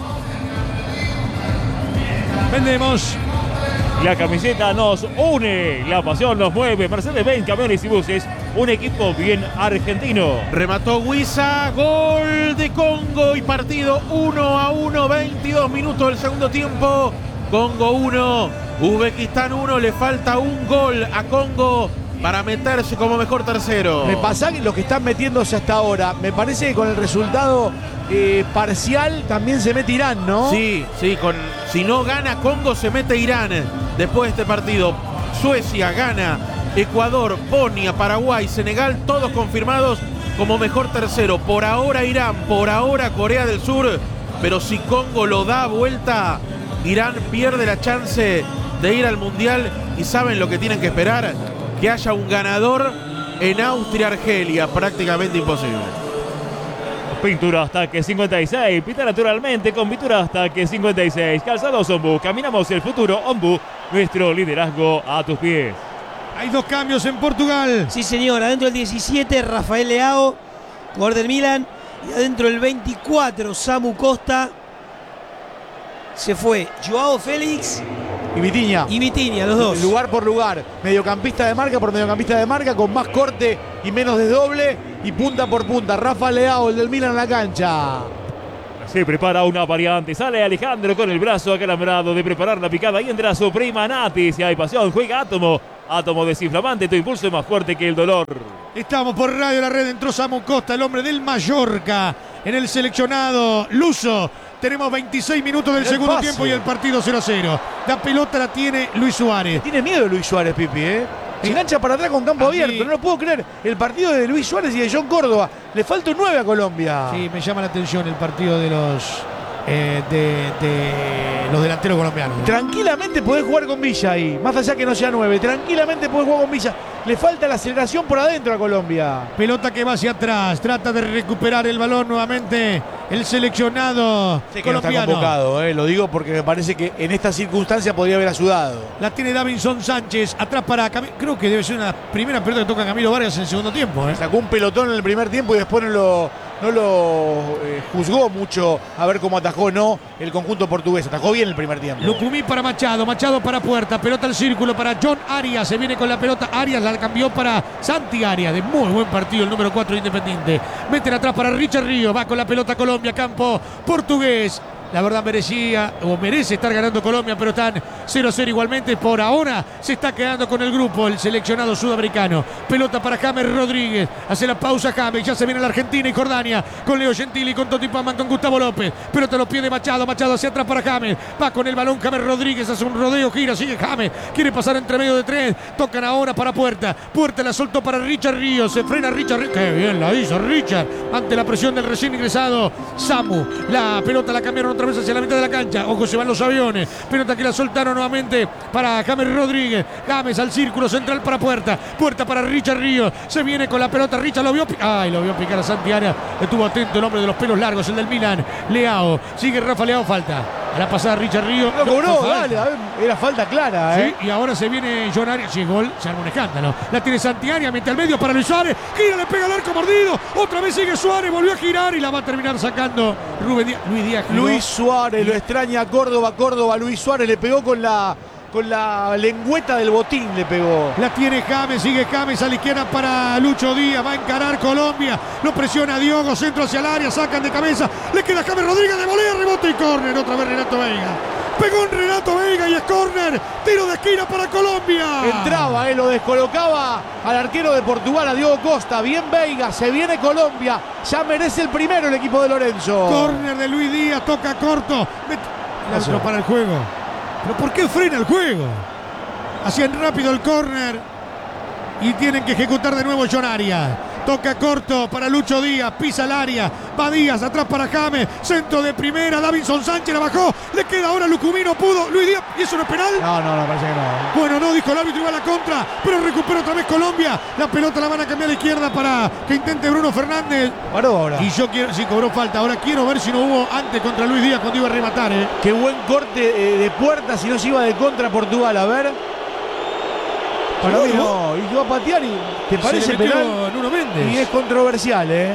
Vendemos. La camiseta nos une, la pasión nos mueve. Mercedes-Benz, camiones y buses, un equipo bien argentino. Remató Huiza, gol de Congo y partido uno a uno, veintidós minutos del segundo tiempo. Congo uno, Uzbekistán uno. Le falta un gol a Congo para meterse como mejor tercero. Repasá lo que están metiéndose hasta ahora. Me parece que con el resultado eh, parcial también se mete Irán, ¿no? Sí, sí, con, si no gana Congo se mete Irán después de este partido. Suecia gana, Ecuador, Bosnia, Paraguay, Senegal, todos confirmados como mejor tercero. Por ahora Irán, por ahora Corea del Sur, pero si Congo lo da vuelta, Irán pierde la chance de ir al Mundial. Y ¿saben lo que tienen que esperar? Que haya un ganador en Austria-Argelia, prácticamente imposible. Pintura hasta que cincuenta y seis, pita naturalmente con pintura hasta que cincuenta y seis. Calzados Ombu, caminamos el futuro. Ombu, nuestro liderazgo a tus pies. Hay dos cambios en Portugal. Sí, señor. Adentro el diecisiete, Rafael Leao, jugador del Milan. Y adentro el veinticuatro, Samu Costa. Se fue Joao Félix y Vitinha. Y Vitinha, los dos. Lugar por lugar. Mediocampista de marca por mediocampista de marca, con más corte y menos desdoble. Y punta por punta. Rafa Leao, el del Milan en la cancha. Se prepara una variante. Sale Alejandro con el brazo acalambrado de preparar la picada. Y entra su prima Nati. Si hay pasión, juega Átomo. Átomo desinflamante. Tu impulso es más fuerte que el dolor. Estamos por Radio La Red. Entró Samu Costa, el hombre del Mallorca, en el seleccionado luso. Tenemos veintiséis minutos del segundo pase. tiempo y el partido cero a cero. La pelota la tiene Luis Suárez. Tiene miedo Luis Suárez, Pipi, ¿eh? Engancha para atrás con campo A abierto. mí- No lo puedo creer. El partido de Luis Suárez y de John Córdoba. Le falta un nueve a Colombia. Sí, me llama la atención el partido de los eh, de, de los delanteros colombianos. Tranquilamente podés jugar con Villa ahí. Más allá que no sea nueve. Tranquilamente podés jugar con Villa. Le falta la aceleración por adentro a Colombia. Pelota que va hacia atrás. Trata de recuperar el balón nuevamente el seleccionado Sé que no está colombiano. convocado, eh, lo digo porque me parece que en esta circunstancia podría haber ayudado. La tiene Davinson Sánchez. Atrás para Camilo. Creo que debe ser una primera pelota que toca Camilo Vargas en el segundo tiempo. ¿eh? Sacó un pelotón en el primer tiempo y después no lo, no lo eh, juzgó mucho a ver cómo atajó no el conjunto portugués. Atajó bien el primer tiempo. Lucumí para Machado, Machado para Puerta, pelota al círculo para John Arias, se viene con la pelota Arias, la cambió para Santi Arias, de muy buen partido el número cuatro Independiente. Meten atrás para Richard Río, va con la pelota Colombia, campo portugués. La verdad merecía o merece estar ganando Colombia, pero están cero a cero igualmente. Por ahora se está quedando con el grupo el seleccionado sudamericano. Pelota para James Rodríguez. Hace la pausa James. Ya se viene la Argentina y Jordania. Con Leo Gentili, con Toti Paman, con Gustavo López. Pelota a los pies de Machado. Machado hacia atrás para James. Va con el balón James Rodríguez. Hace un rodeo, gira, sigue James. Quiere pasar entre medio de tres. Tocan ahora para Puerta. Puerta la soltó para Richard Ríos. Se frena Richard Ríos. Qué bien la hizo Richard. Ante la presión del recién ingresado Samu. La pelota la cambiaron otra vez hacia la mitad de la cancha. Ojo, se van los aviones. Pelota que la soltaron nuevamente para James Rodríguez. James al círculo central para Puerta. Puerta para Richard Ríos. Se viene con la pelota. Richard lo vio. Ay, lo vio picar a Santi Arias. Estuvo atento el hombre de los pelos largos, el del Milan. Leao. Sigue Rafa Leao. Falta. A la pasada Richard Ríos. Lo cobró, No, dale, a ver, era falta clara, ¿eh? Sí, y ahora se viene John Arias. Sí, gol, se arma un escándalo. La tiene Santi Arias, mete al medio para Luis Suárez. Gira, le pega al arco mordido. Otra vez sigue Suárez, volvió a girar y la va a terminar sacando Rubén Díaz. Luis Díaz. giró. Luis Suárez, lo extraña Córdoba, Córdoba, Luis Suárez le pegó con la con la lengüeta del botín, le pegó. La tiene James, sigue James a la izquierda para Lucho Díaz, va a encarar Colombia, lo presiona Diogo, centro hacia el área, sacan de cabeza, le queda James Rodríguez de volea, rebote y córner, otra vez Renato Veiga. Pegó en Renato Veiga y es córner, tiro de esquina para Colombia. Entraba, eh, lo descolocaba al arquero de Portugal, a Diogo Costa. Bien Veiga, se viene Colombia, ya merece el primero el equipo de Lorenzo. Córner de Luis Díaz, toca corto, el árbitro para el juego. ¿Pero por qué frena el juego? Hacían rápido el córner y tienen que ejecutar de nuevo John Arias. Toca corto para Lucho Díaz, pisa el área, va Díaz atrás para James, centro de primera, Davinson Sánchez la bajó, le queda ahora Lucumino, pudo, Luis Díaz, ¿y eso no es penal? No, no, no, parece que no. Bueno, no, dijo el árbitro, iba a la contra, pero recupera otra vez Colombia, la pelota la van a cambiar a la izquierda para que intente Bruno Fernández. Paró ahora. Y yo quiero, sí, cobró falta, ahora quiero ver si no hubo antes contra Luis Díaz cuando iba a rematar, ¿eh? Qué buen corte eh, de Puerta, si no se iba de contra Portugal, a ver. Para mí no, y va a patear y ¿te parece penal? Nuno Méndez. Y es controversial, ¿eh?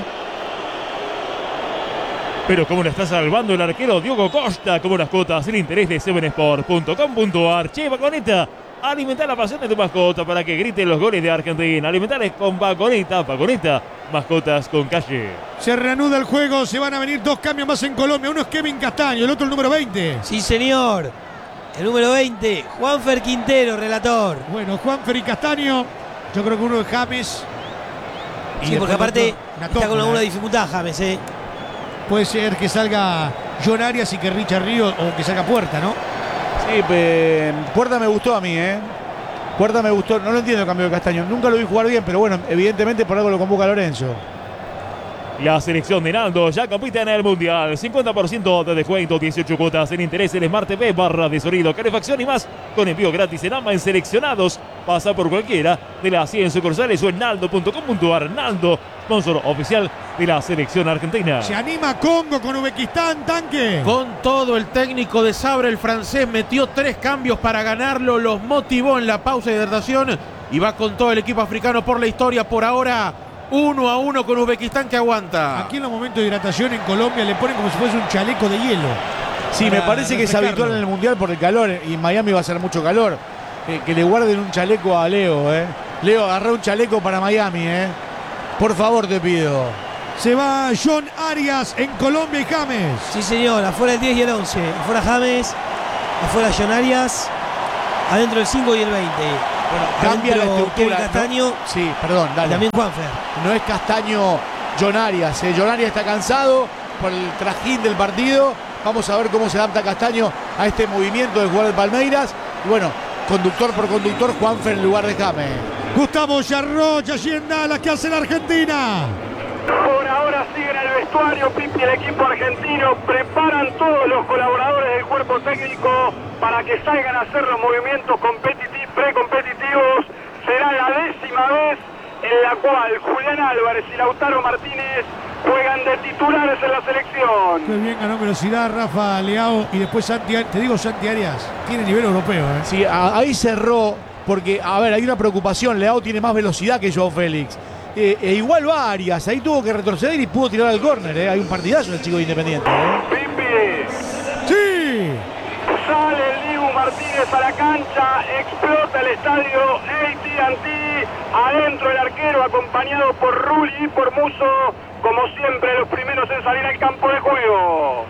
Pero como la está salvando el arquero Diogo Costa, como las cuotas, el interés de seven sport punto com punto ar. Che, Vagoneta, alimentar la pasión de tu mascota para que griten los goles de Argentina. Alimentales con Vagoneta, Vagoneta, mascotas con calle. Se reanuda el juego, se van a venir dos cambios más en Colombia. Uno es Kevin Castaño, el otro el número veinte. Sí, señor. El número veinte, Juanfer Quintero, relator. Bueno, Juanfer y Castaño. Yo creo que uno es James. Sí, porque aparte una está con tómbola, alguna ¿eh? dificultad James, ¿eh? Puede ser que salga John Arias y que Richard Ríos, o que salga Puerta, ¿no? Sí, pe- Puerta me gustó a mí, ¿eh? Puerta me gustó. No lo entiendo el cambio de Castaño. Nunca lo vi jugar bien, pero bueno, evidentemente por algo lo convoca Lorenzo. La selección de Naldo ya compite en el Mundial. cincuenta por ciento de descuento, dieciocho cuotas en interés en Smart T V, barra de sonido, calefacción y más. Con envío gratis en AMA en seleccionados. Pasa por cualquiera de las cien sucursales o en naldo punto com punto ar. Naldo, sponsor oficial de la selección argentina. Se anima Congo con Uzbekistán, Tanque. Con todo, el técnico de Sabre, el francés, metió tres cambios para ganarlo, los motivó en la pausa de hidratación y va con todo el equipo africano por la historia. Por ahora, uno a uno con Uzbekistán, que aguanta. Aquí en los momentos de hidratación en Colombia le ponen como si fuese un chaleco de hielo. Sí, me parece que es habitual en el Mundial por el calor, y en Miami va a ser mucho calor. Eh, que le guarden un chaleco a Leo, ¿eh? Leo, agarrá un chaleco para Miami, ¿eh? Por favor, te pido. Se va John Arias en Colombia y James. Sí, señor, afuera el diez y el once. Afuera James, afuera John Arias, adentro el cinco y el veinte. Bueno, cambia la Adentro Kevin estructura. Castaño, ¿no? Sí, perdón, y dale. también Juanfer. No es Castaño John Arias, ¿eh? John Arias está cansado por el trajín del partido. Vamos a ver cómo se adapta Castaño a este movimiento de jugar de Palmeiras. Y bueno, conductor por conductor, Juanfer en lugar de James. Gustavo Yarroch allí en Dallas. ¿Qué hace la Argentina? Por ahora sigue en el vestuario Pipi, el equipo argentino. Preparan todos los colaboradores del cuerpo técnico para que salgan a hacer los movimientos competitivos, precompetitivos. Será la décima vez en la cual Julián Álvarez y Lautaro Martínez juegan de titulares en la selección. Qué bien ganó velocidad Rafa Leao y después Santi, te digo Santi Arias, tiene nivel europeo, ¿eh? Sí, a- ahí cerró, porque, a ver, hay una preocupación. Leao tiene más velocidad que Joao Félix. Eh, e igual va Arias, ahí tuvo que retroceder y pudo tirar al córner, ¿eh? Hay un partidazo el chico de Independiente, ¿eh? Pipi. ¡Sí! Sale el Dibu Martínez a la cancha, explota el estadio A T and T, adentro el arquero acompañado por Rulli y por Musso, como siempre los primeros en salir al campo de juego.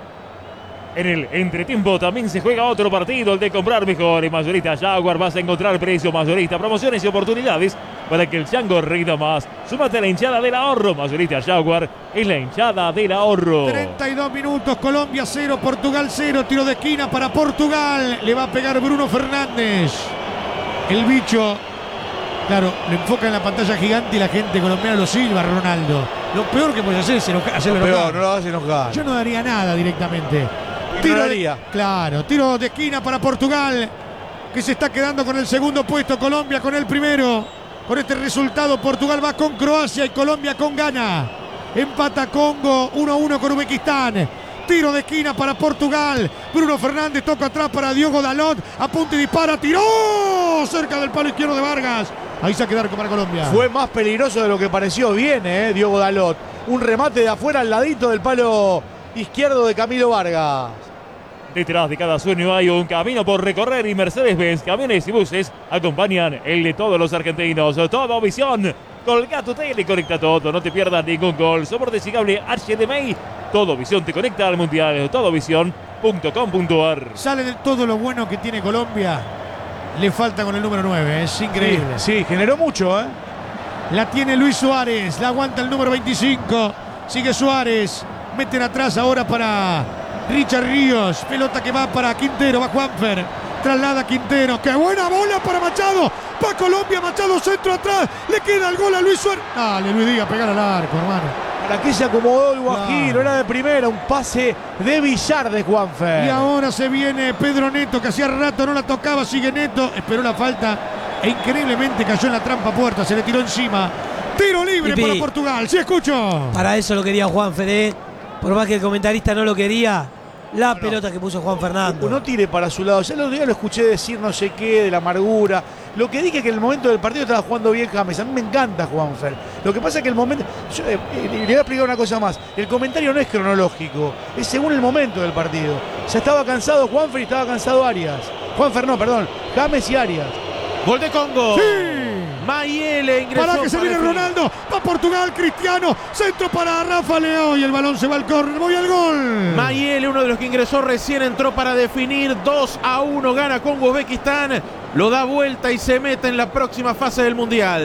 En el entretiempo también se juega otro partido, el de comprar mejor. En Mayorista Jaguar vas a encontrar precio mayorista, promociones y oportunidades para que el chango rinda más. Súmate a la hinchada del ahorro. Mayorista Jaguar es la hinchada del ahorro. treinta y dos minutos, Colombia cero, Portugal cero. Tiro de esquina para Portugal. Le va a pegar Bruno Fernández. El bicho, claro, le enfoca en la pantalla gigante y la gente colombiana lo silba, Ronaldo. Lo peor que puede hacer es enoja- hacerlo Peor, enojar. no lo hagas enojar. Yo no daría nada directamente. Tiro de, Ignoraría. claro, tiro de esquina para Portugal, que se está quedando con el segundo puesto. Colombia con el primero. Con este resultado, Portugal va con Croacia y Colombia con Ghana. Empata Congo uno a uno con Uzbekistán. Tiro de esquina para Portugal. Bruno Fernández toca atrás para Diogo Dalot. Apunta y dispara. Tiró cerca del palo izquierdo de Vargas. Ahí se va a quedar para Colombia. Fue más peligroso de lo que pareció. Bien, ¿eh? Diogo Dalot. Un remate de afuera al ladito del palo izquierdo de Camilo Vargas. Detrás de cada sueño hay un camino por recorrer y Mercedes-Benz, camiones y buses acompañan el de todos los argentinos. Todo Visión. Colga tu tele y conecta todo. No te pierdas ningún gol. Soporte cable H D M I. Todo Visión te conecta al Mundial. Todovisión punto com punto ar. Sale de todo lo bueno que tiene Colombia. Le falta con el número nueve. Es increíble. Sí, sí, generó mucho, ¿eh? La tiene Luis Suárez. La aguanta el número veinticinco. Sigue Suárez. Meten atrás ahora para Richard Ríos. Pelota que va para Quintero. Va Juanfer. Traslada a Quintero. ¡Qué buena bola para Machado! Va Colombia. Machado centro atrás. Le queda el gol a Luis Suárez. Dale, Luis Díaz, pegar al arco, hermano. ¿Para qué se acomodó el Guajiro? Claro. Era de primera. Un pase de Villar de Juanfer. Y ahora se viene Pedro Neto, que hacía rato no la tocaba. Sigue Neto. Esperó la falta. E increíblemente cayó en la trampa puerta. Se le tiró encima. Tiro libre Pipi. para Portugal. Sí, escucho. Para eso lo quería Juanfer, ¿eh? Por más que el comentarista no lo quería, la No, pelota que puso Juan Fernando. No tire para su lado. Ya el otro día lo escuché decir no sé qué, de la amargura. Lo que dije que en el momento del partido estaba jugando bien James. A mí me encanta Juanfer. Lo que pasa es que el momento... Yo, eh, eh, le voy a explicar una cosa más. El comentario no es cronológico. Es según el momento del partido. Ya estaba cansado Juanfer y estaba cansado Arias. Juanfer no, perdón. James y Arias. Gol de Congo. Sí. Mayele ingresó. Para que se viene definir. Ronaldo. Va Portugal, Cristiano. Centro para Rafa Leao y el balón se va al córner. Voy al gol. Mayele, uno de los que ingresó recién, entró para definir. dos a uno gana Congo Uzbekistán. Lo da vuelta y se mete en la próxima fase del Mundial.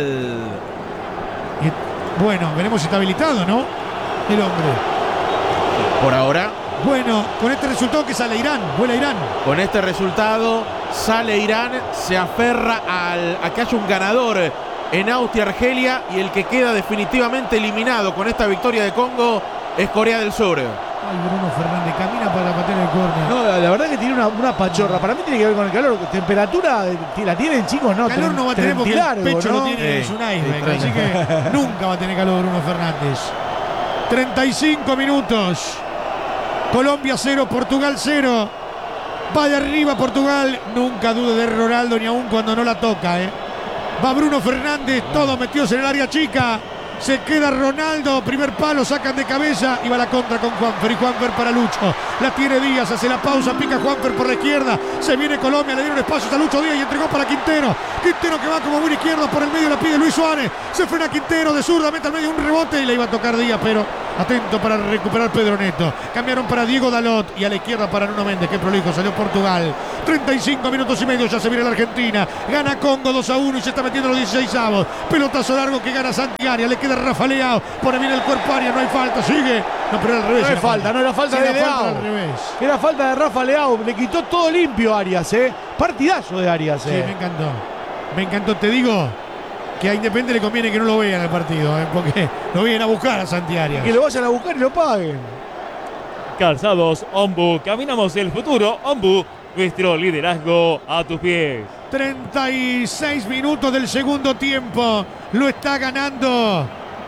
Y, bueno, veremos si está habilitado, ¿no? El hombre. Por ahora. Bueno, con este resultado que sale Irán. Vuela Irán. Con este resultado sale Irán. Se aferra al, a que haya un ganador en Austria-Argelia. Y el que queda definitivamente eliminado con esta victoria de Congo es Corea del Sur. Ay, Bruno Fernández camina para patear el córner. No, la, la verdad que tiene una, una pachorra. Para mí tiene que ver con el calor. Temperatura la tienen, chicos, ¿no? Calor no va a tener porque largo, el pecho ¿no? lo tiene, Eh, es un iceberg, sí, así que nunca va a tener calor Bruno Fernández. treinta y cinco minutos. Colombia cero, Portugal cero. Va de arriba Portugal. Nunca dude de Ronaldo ni aún cuando no la toca, ¿eh? Va Bruno Fernández, todos metidos en el área chica. Se queda Ronaldo, primer palo, sacan de cabeza y va la contra con Juanfer. Y Juanfer para Lucho. La tiene Díaz, hace la pausa, pica Juanfer por la izquierda. Se viene Colombia, le dieron espacio a Lucho Díaz y entregó para Quintero. Quintero que va como buen izquierdo por el medio, la pide Luis Suárez. Se frena Quintero de zurda, mete al medio un rebote y le iba a tocar Díaz, pero atento para recuperar Pedro Neto. Cambiaron para Diego Dalot y a la izquierda para Nuno Méndez. Qué prolijo, salió Portugal. treinta y cinco minutos y medio, ya se viene la Argentina. Gana Congo dos a uno y se está metiendo los dieciséis avos. Pelotazo largo que gana Santiago. Le queda Rafa Leao. Pone bien el cuerpo área, no hay falta, sigue. No, pero al revés. No hay falta, no era falta Sí, de era falta Leao. al revés. Era falta de Rafa Leao. Le quitó todo limpio a Arias, ¿eh? Partidazo de Arias, Sí, ¿eh? me encantó. Me encantó, te digo que a Independiente le conviene que no lo vean el partido, ¿eh? Porque lo vienen a buscar a Santiago. Que lo vayan a buscar y lo paguen. Calzados Ombu, caminamos el futuro. Ombu, nuestro liderazgo a tus pies. treinta y seis minutos del segundo tiempo. Lo está ganando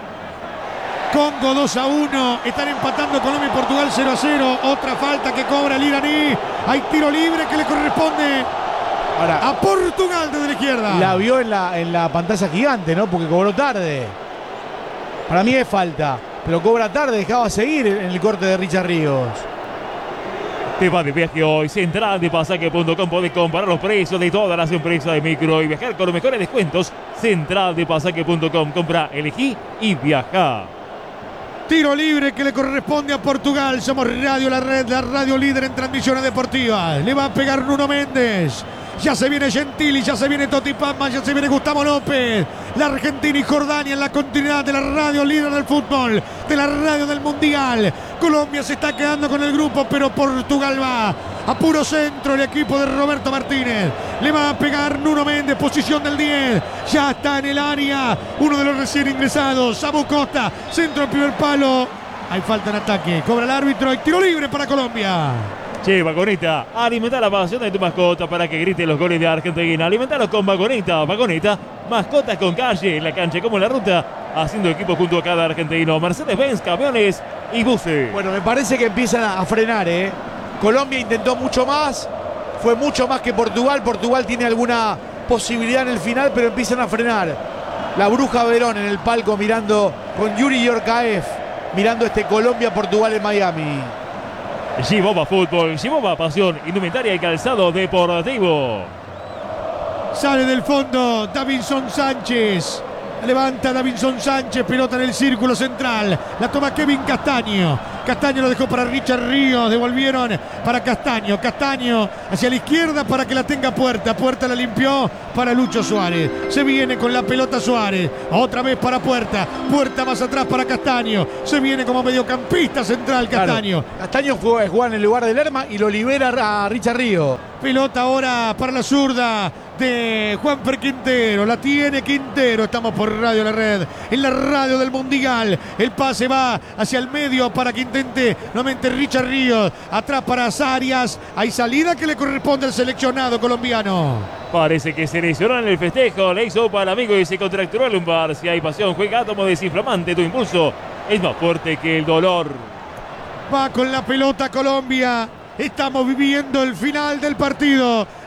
Congo dos a uno. Están empatando Colombia y Portugal cero a cero. Otra falta que cobra el iraní. Hay tiro libre que le corresponde Ahora, a Portugal desde la izquierda. la vio en la, en la pantalla gigante, ¿no? Porque cobró tarde. Para mí es falta. Pero cobra tarde, dejaba seguir en el corte de Richard Ríos. Te va de viaje hoy. Central de pasaje punto com. Podés comparar los precios de todas las empresas de micro y viajar con los mejores descuentos. Central de pasaje punto com. Compra, elegí y viaja. Tiro libre que le corresponde a Portugal. Somos Radio La Red, la radio líder en transmisiones deportivas. Le va a pegar Nuno Méndez. Ya se viene Gentili, ya se viene Totti Pazman, ya se viene Gustavo López. La Argentina y Jordania en la continuidad de la radio líder del fútbol, de la radio del Mundial. Colombia se está quedando con el grupo, pero Portugal va a puro centro el equipo de Roberto Martínez. Le va a pegar Nuno Méndez, posición del diez. Ya está en el área uno de los recién ingresados, Samu Costa. Centro al primer palo. Hay falta en ataque. Cobra el árbitro y tiro libre para Colombia. Che, Vagoneta, alimenta la pasión de tu mascota para que grite los goles de Argentina. Alimentalo con Vagoneta. Vagoneta, mascotas con calle, en la cancha como en la ruta, haciendo equipo junto a cada argentino. Mercedes-Benz, camiones y buses. Bueno, me parece que empiezan a, a frenar, ¿eh? Colombia intentó mucho más, fue mucho más que Portugal. Portugal tiene alguna posibilidad en el final, pero empiezan a frenar. La Bruja Verón en el palco mirando con Yuri Yorkaev, mirando este Colombia-Portugal en Miami. Gibova Fútbol, Gibova Pasión, indumentaria y calzado deportivo. Sale del fondo Davinson Sánchez. Levanta Davinson Sánchez, pelota en el círculo central. La toma Kevin Castaño. Castaño lo dejó para Richard Ríos. Devolvieron para Castaño. Castaño hacia la izquierda para que la tenga Puerta. Puerta la limpió para Lucho Suárez. Se viene con la pelota Suárez. Otra vez para Puerta. Puerta más atrás para Castaño. Se viene como mediocampista central Castaño. Claro. Castaño juega, juega en el lugar de Lerma y lo libera a Richard Ríos. Pelota ahora para la zurda de Juanfer Quintero. La tiene Quintero. Estamos por Radio La Red, en la radio del Mundial. El pase va hacia el medio para que intente nuevamente Richard Ríos. Atrás para Arias. Hay salida que le corresponde al seleccionado colombiano. Parece que se lesionó en el festejo. Le hizo para el amigo y se contracturó el lumbar. Si hay pasión, juega átomo desinflamante. Tu impulso es más fuerte que el dolor. Va con la pelota Colombia. Estamos viviendo el final del partido.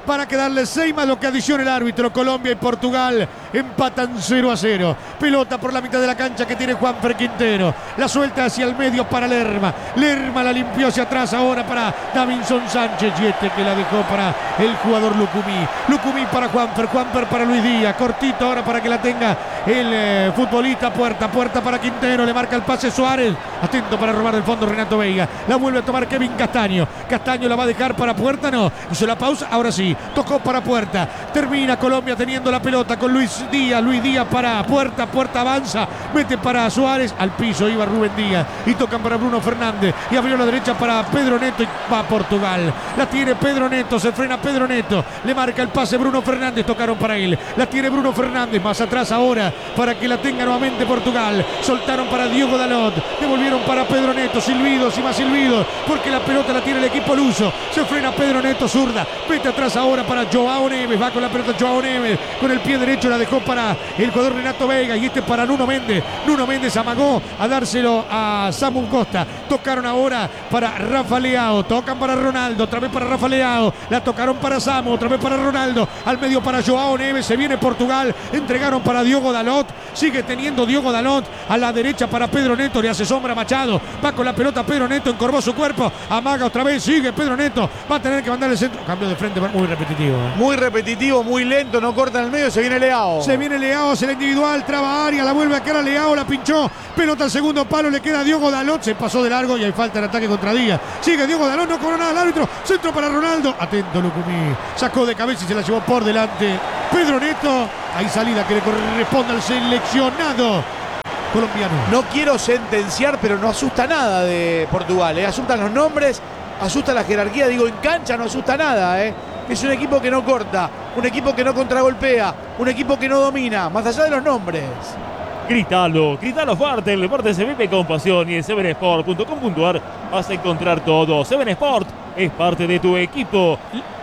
para quedarle seis más lo que adiciona el árbitro. Colombia y Portugal empatan cero a cero. Pelota por la mitad de la cancha que tiene Juanfer Quintero. La suelta hacia el medio para Lerma. Lerma la limpió hacia atrás ahora para Davinson Sánchez. Y este que la dejó para el jugador Lucumí. Lucumí para Juanfer. Juanfer para Luis Díaz. Cortito ahora para que la tenga el eh, futbolista. Puerta. Puerta para Quintero. Le marca el pase Suárez. Atento para robar del fondo Renato Veiga. La vuelve a tomar Kevin Castaño. Castaño la va a dejar para Puerta. No. Hizo la pausa. Ahora sí. Tocó para Puerta. Termina Colombia teniendo la pelota con Luis Díaz. Luis Díaz para Puerta. Puerta avanza. Mete para Suárez. Al piso iba Rubén Díaz. Y tocan para Bruno Fernández. Y abrió la derecha para Pedro Neto. Y va a Portugal. La tiene Pedro Neto. Se frena Pedro Neto. Le marca el pase Bruno Fernández. Tocaron para él. La tiene Bruno Fernández. Más atrás ahora para que la tenga nuevamente Portugal. Soltaron para Diogo Dalot. Devolvieron para Pedro Neto. Silbidos y más silbidos. Porque la pelota la tiene el equipo luso. Se frena Pedro Neto. Zurda. Vete atrás ahora para Joao Neves. Va con la pelota Joao Neves. Con el pie derecho la dejó para el jugador Renato Veiga. Y este para Nuno Méndez. Nuno Méndez amagó a dárselo a Samu Costa. Tocaron ahora para Rafa Leao. Tocan para Ronaldo. Otra vez para Rafa Leao. La tocaron para Samu. Otra vez para Ronaldo. Al medio para Joao Neves. Se viene Portugal. Entregaron para Diogo Dalot. Sigue teniendo Diogo Dalot. A la derecha para Pedro Neto. Le hace sombra a Machado. Va con la pelota Pedro Neto. Encorvó su cuerpo. Amaga otra vez. Sigue Pedro Neto. Va a tener que mandar el centro. Cambio de frente muy repetitivo. Muy repetitivo, muy lento. No corta en el medio. Se viene Leao. Se viene Leao. Se la individual. Traba área. La vuelve a quedar a Leao. La pinchó. Pelota al segundo palo. Le queda a Diogo Dalot. Se pasó de largo y hay falta en ataque contra Díaz. Sigue Diogo Dalot. No cobró nada el árbitro. Centro para Ronaldo. Atento Lucumí. Sacó de cabeza y se la llevó por delante. Pedro Neto. Hay salida que le corresponde al seleccionado colombiano. No quiero sentenciar, pero no asusta nada de Portugal. ¿eh? Asustan los nombres, asusta la jerarquía. Digo, en cancha no asusta nada. ¿eh? Es un equipo que no corta, un equipo que no contragolpea, un equipo que no domina, más allá de los nombres. Gritalo, gritalo fuerte, el deporte se vive con pasión y en seven sport punto com punto a r vas a encontrar todo. seven Sport es parte de tu equipo.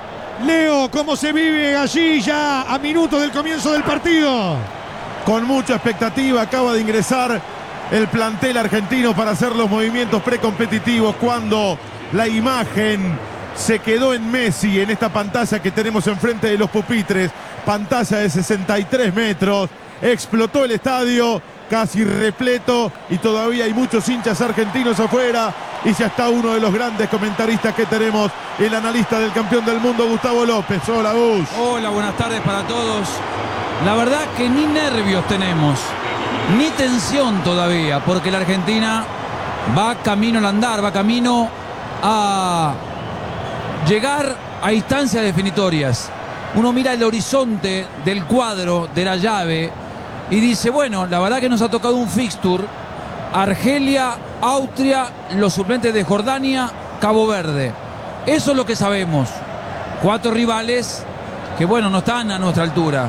Leo, ¿cómo se vive allí ya a minutos del comienzo del partido? Con mucha expectativa acaba de ingresar el plantel argentino para hacer los movimientos precompetitivos cuando la imagen se quedó en Messi en esta pantalla que tenemos enfrente de los pupitres. Pantalla de sesenta y tres metros. Explotó el estadio, casi repleto y todavía hay muchos hinchas argentinos afuera. Y ya está uno de los grandes comentaristas que tenemos, el analista del campeón del mundo, Gustavo López. Hola, Gus. Hola, buenas tardes para todos. La verdad que ni nervios tenemos, ni tensión todavía, porque la Argentina va camino al andar, va camino a llegar a instancias definitorias. Uno mira el horizonte del cuadro, de la llave, y dice, bueno, la verdad que nos ha tocado un fixture. Argelia, Austria, los suplentes de Jordania, Cabo Verde. Eso es lo que sabemos. Cuatro rivales que, bueno, no están a nuestra altura.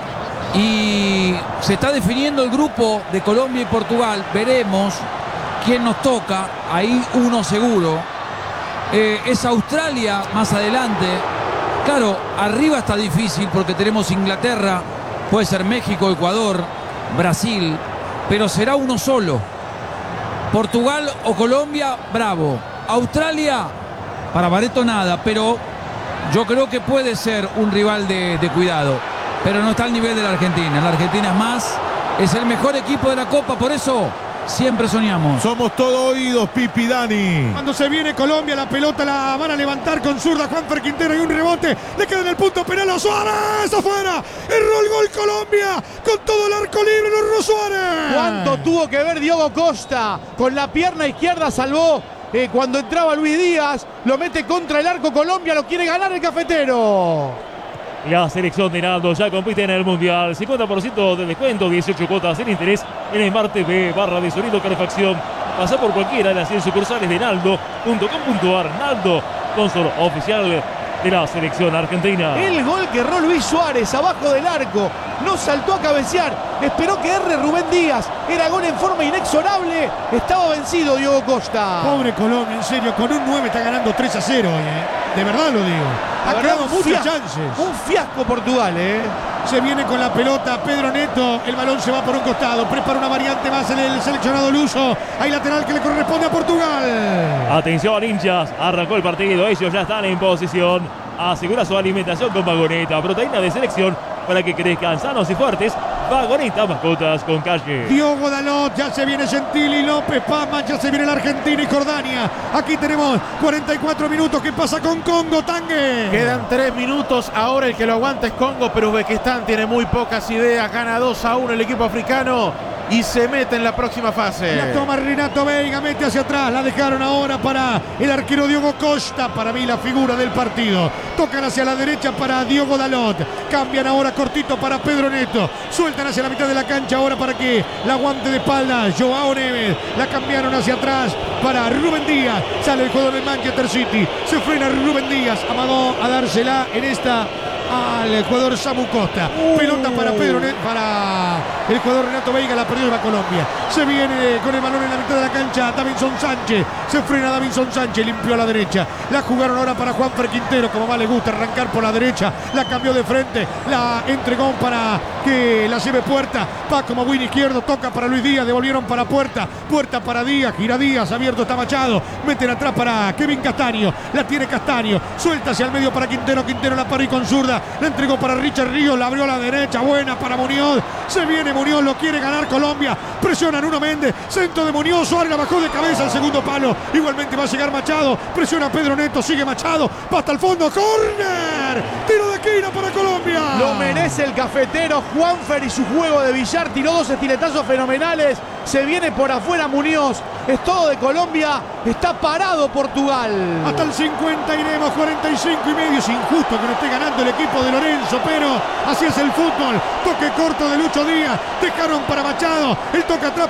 Y se está definiendo el grupo de Colombia y Portugal. Veremos quién nos toca. Ahí uno seguro. Eh, es Australia más adelante. Claro, arriba está difícil porque tenemos Inglaterra, puede ser México, Ecuador, Brasil, pero será uno solo. Portugal o Colombia, bravo. Australia, para Bareto nada, pero yo creo que puede ser un rival de, de cuidado. Pero no está al nivel de la Argentina. La Argentina es más, es el mejor equipo de la Copa, por eso siempre soñamos. Somos todo oídos, Pipi, Dani. Cuando se viene Colombia, la pelota la van a levantar con zurda Juanfer Quintero y un rebote. Le queda en el punto penal a Suárez. Afuera. Erró el gol Colombia. Con todo el arco libre, lo erró Suárez. ¿Cuánto tuvo que ver Diogo Costa? Con la pierna izquierda salvó. Eh, cuando entraba Luis Díaz, lo mete contra el arco Colombia, lo quiere ganar el cafetero. La selección de Naldo ya compite en el Mundial. cincuenta por ciento de descuento, dieciocho cuotas sin interés en Smart T V, barra de sonido, calefacción. Pasa por cualquiera de las cien sucursales de Naldo punto com punto a r. Naldo, sponsor oficial de la selección argentina. El gol que erró Luis Suárez abajo del arco. No saltó a cabecear. Esperó que erre Rubén Díaz. Era gol en forma inexorable. Estaba vencido Diogo Costa. Pobre Colombia, en serio. Con un nueve está ganando tres a cero hoy, ¿eh? De verdad lo digo. Ha creado muchas chances. Un fiasco Portugal, ¿eh? Se viene con la pelota Pedro Neto. El balón se va por un costado. Prepara una variante más en el seleccionado luso. Hay lateral que le corresponde a Portugal. Atención, hinchas. Arrancó el partido. Ellos ya están en posición. Asegura su alimentación con Vagoneta, proteína de selección para que crezcan sanos y fuertes. Vagoneta, mascotas con calle. Diogo Dalot, ya se viene Gentili, López Pama, ya se viene la Argentina y Jordania. Aquí tenemos cuarenta y cuatro minutos. ¿Qué pasa con Congo, Tangue? Quedan tres minutos. Ahora el que lo aguanta es Congo, pero Uzbekistán tiene muy pocas ideas. Gana dos a uno el equipo africano y se mete en la próxima fase. La toma Renato Veiga, mete hacia atrás. La dejaron ahora para el arquero Diogo Costa. Para mí la figura del partido. Tocan hacia la derecha para Diogo Dalot. Cambian ahora cortito para Pedro Neto. Sueltan hacia la mitad de la cancha ahora para que la aguante de espalda Joao Neves. La cambiaron hacia atrás para Rubén Díaz. Sale el jugador del Manchester City. Se frena Rubén Díaz. Amagó a dársela en esta al jugador Samu Costa. Uh. Pelota para Pedro Neto, para el jugador Renato Veiga. La perdió la Colombia. Se viene con el balón en la mitad de la cancha Davinson Sánchez. Se frena Davinson Sánchez. Limpió a la derecha. La jugaron ahora para Juanfer Quintero. Como más le gusta arrancar por la derecha. La cambió de frente. La entregó para que la lleve Puerta. Va como win izquierdo. Toca para Luis Díaz. Devolvieron para Puerta. Puerta para Díaz. Gira Díaz. Abierto está Machado. Meten atrás para Kevin Castaño. La tiene Castaño. Suelta hacia el medio para Quintero. Quintero la paró con zurda. La entregó para Richard Ríos. La abrió a la derecha. Buena para Muñoz. Se viene Muñoz. Lo quiere ganar Colombia. Presiona Nuno Méndez. Centro de Muñoz. Suárez la bajó de cabeza al segundo palo. Igualmente va a llegar Machado. Presiona Pedro Neto. Sigue Machado. Va hasta el fondo. ¡Córner! Tiro de esquina para Colombia. Lo merece el cafetero Juanfer y su juego de billar. Tiró dos estiletazos fenomenales. Se viene por afuera Muñoz. Es todo de Colombia. Está parado Portugal. Hasta el cincuenta iremos. cuarenta y cinco y medio. Es injusto que no esté ganando el equipo de Lorenzo, pero así es el fútbol. Toque corto de Lucho Díaz. Dejaron para Machado. El toque atrás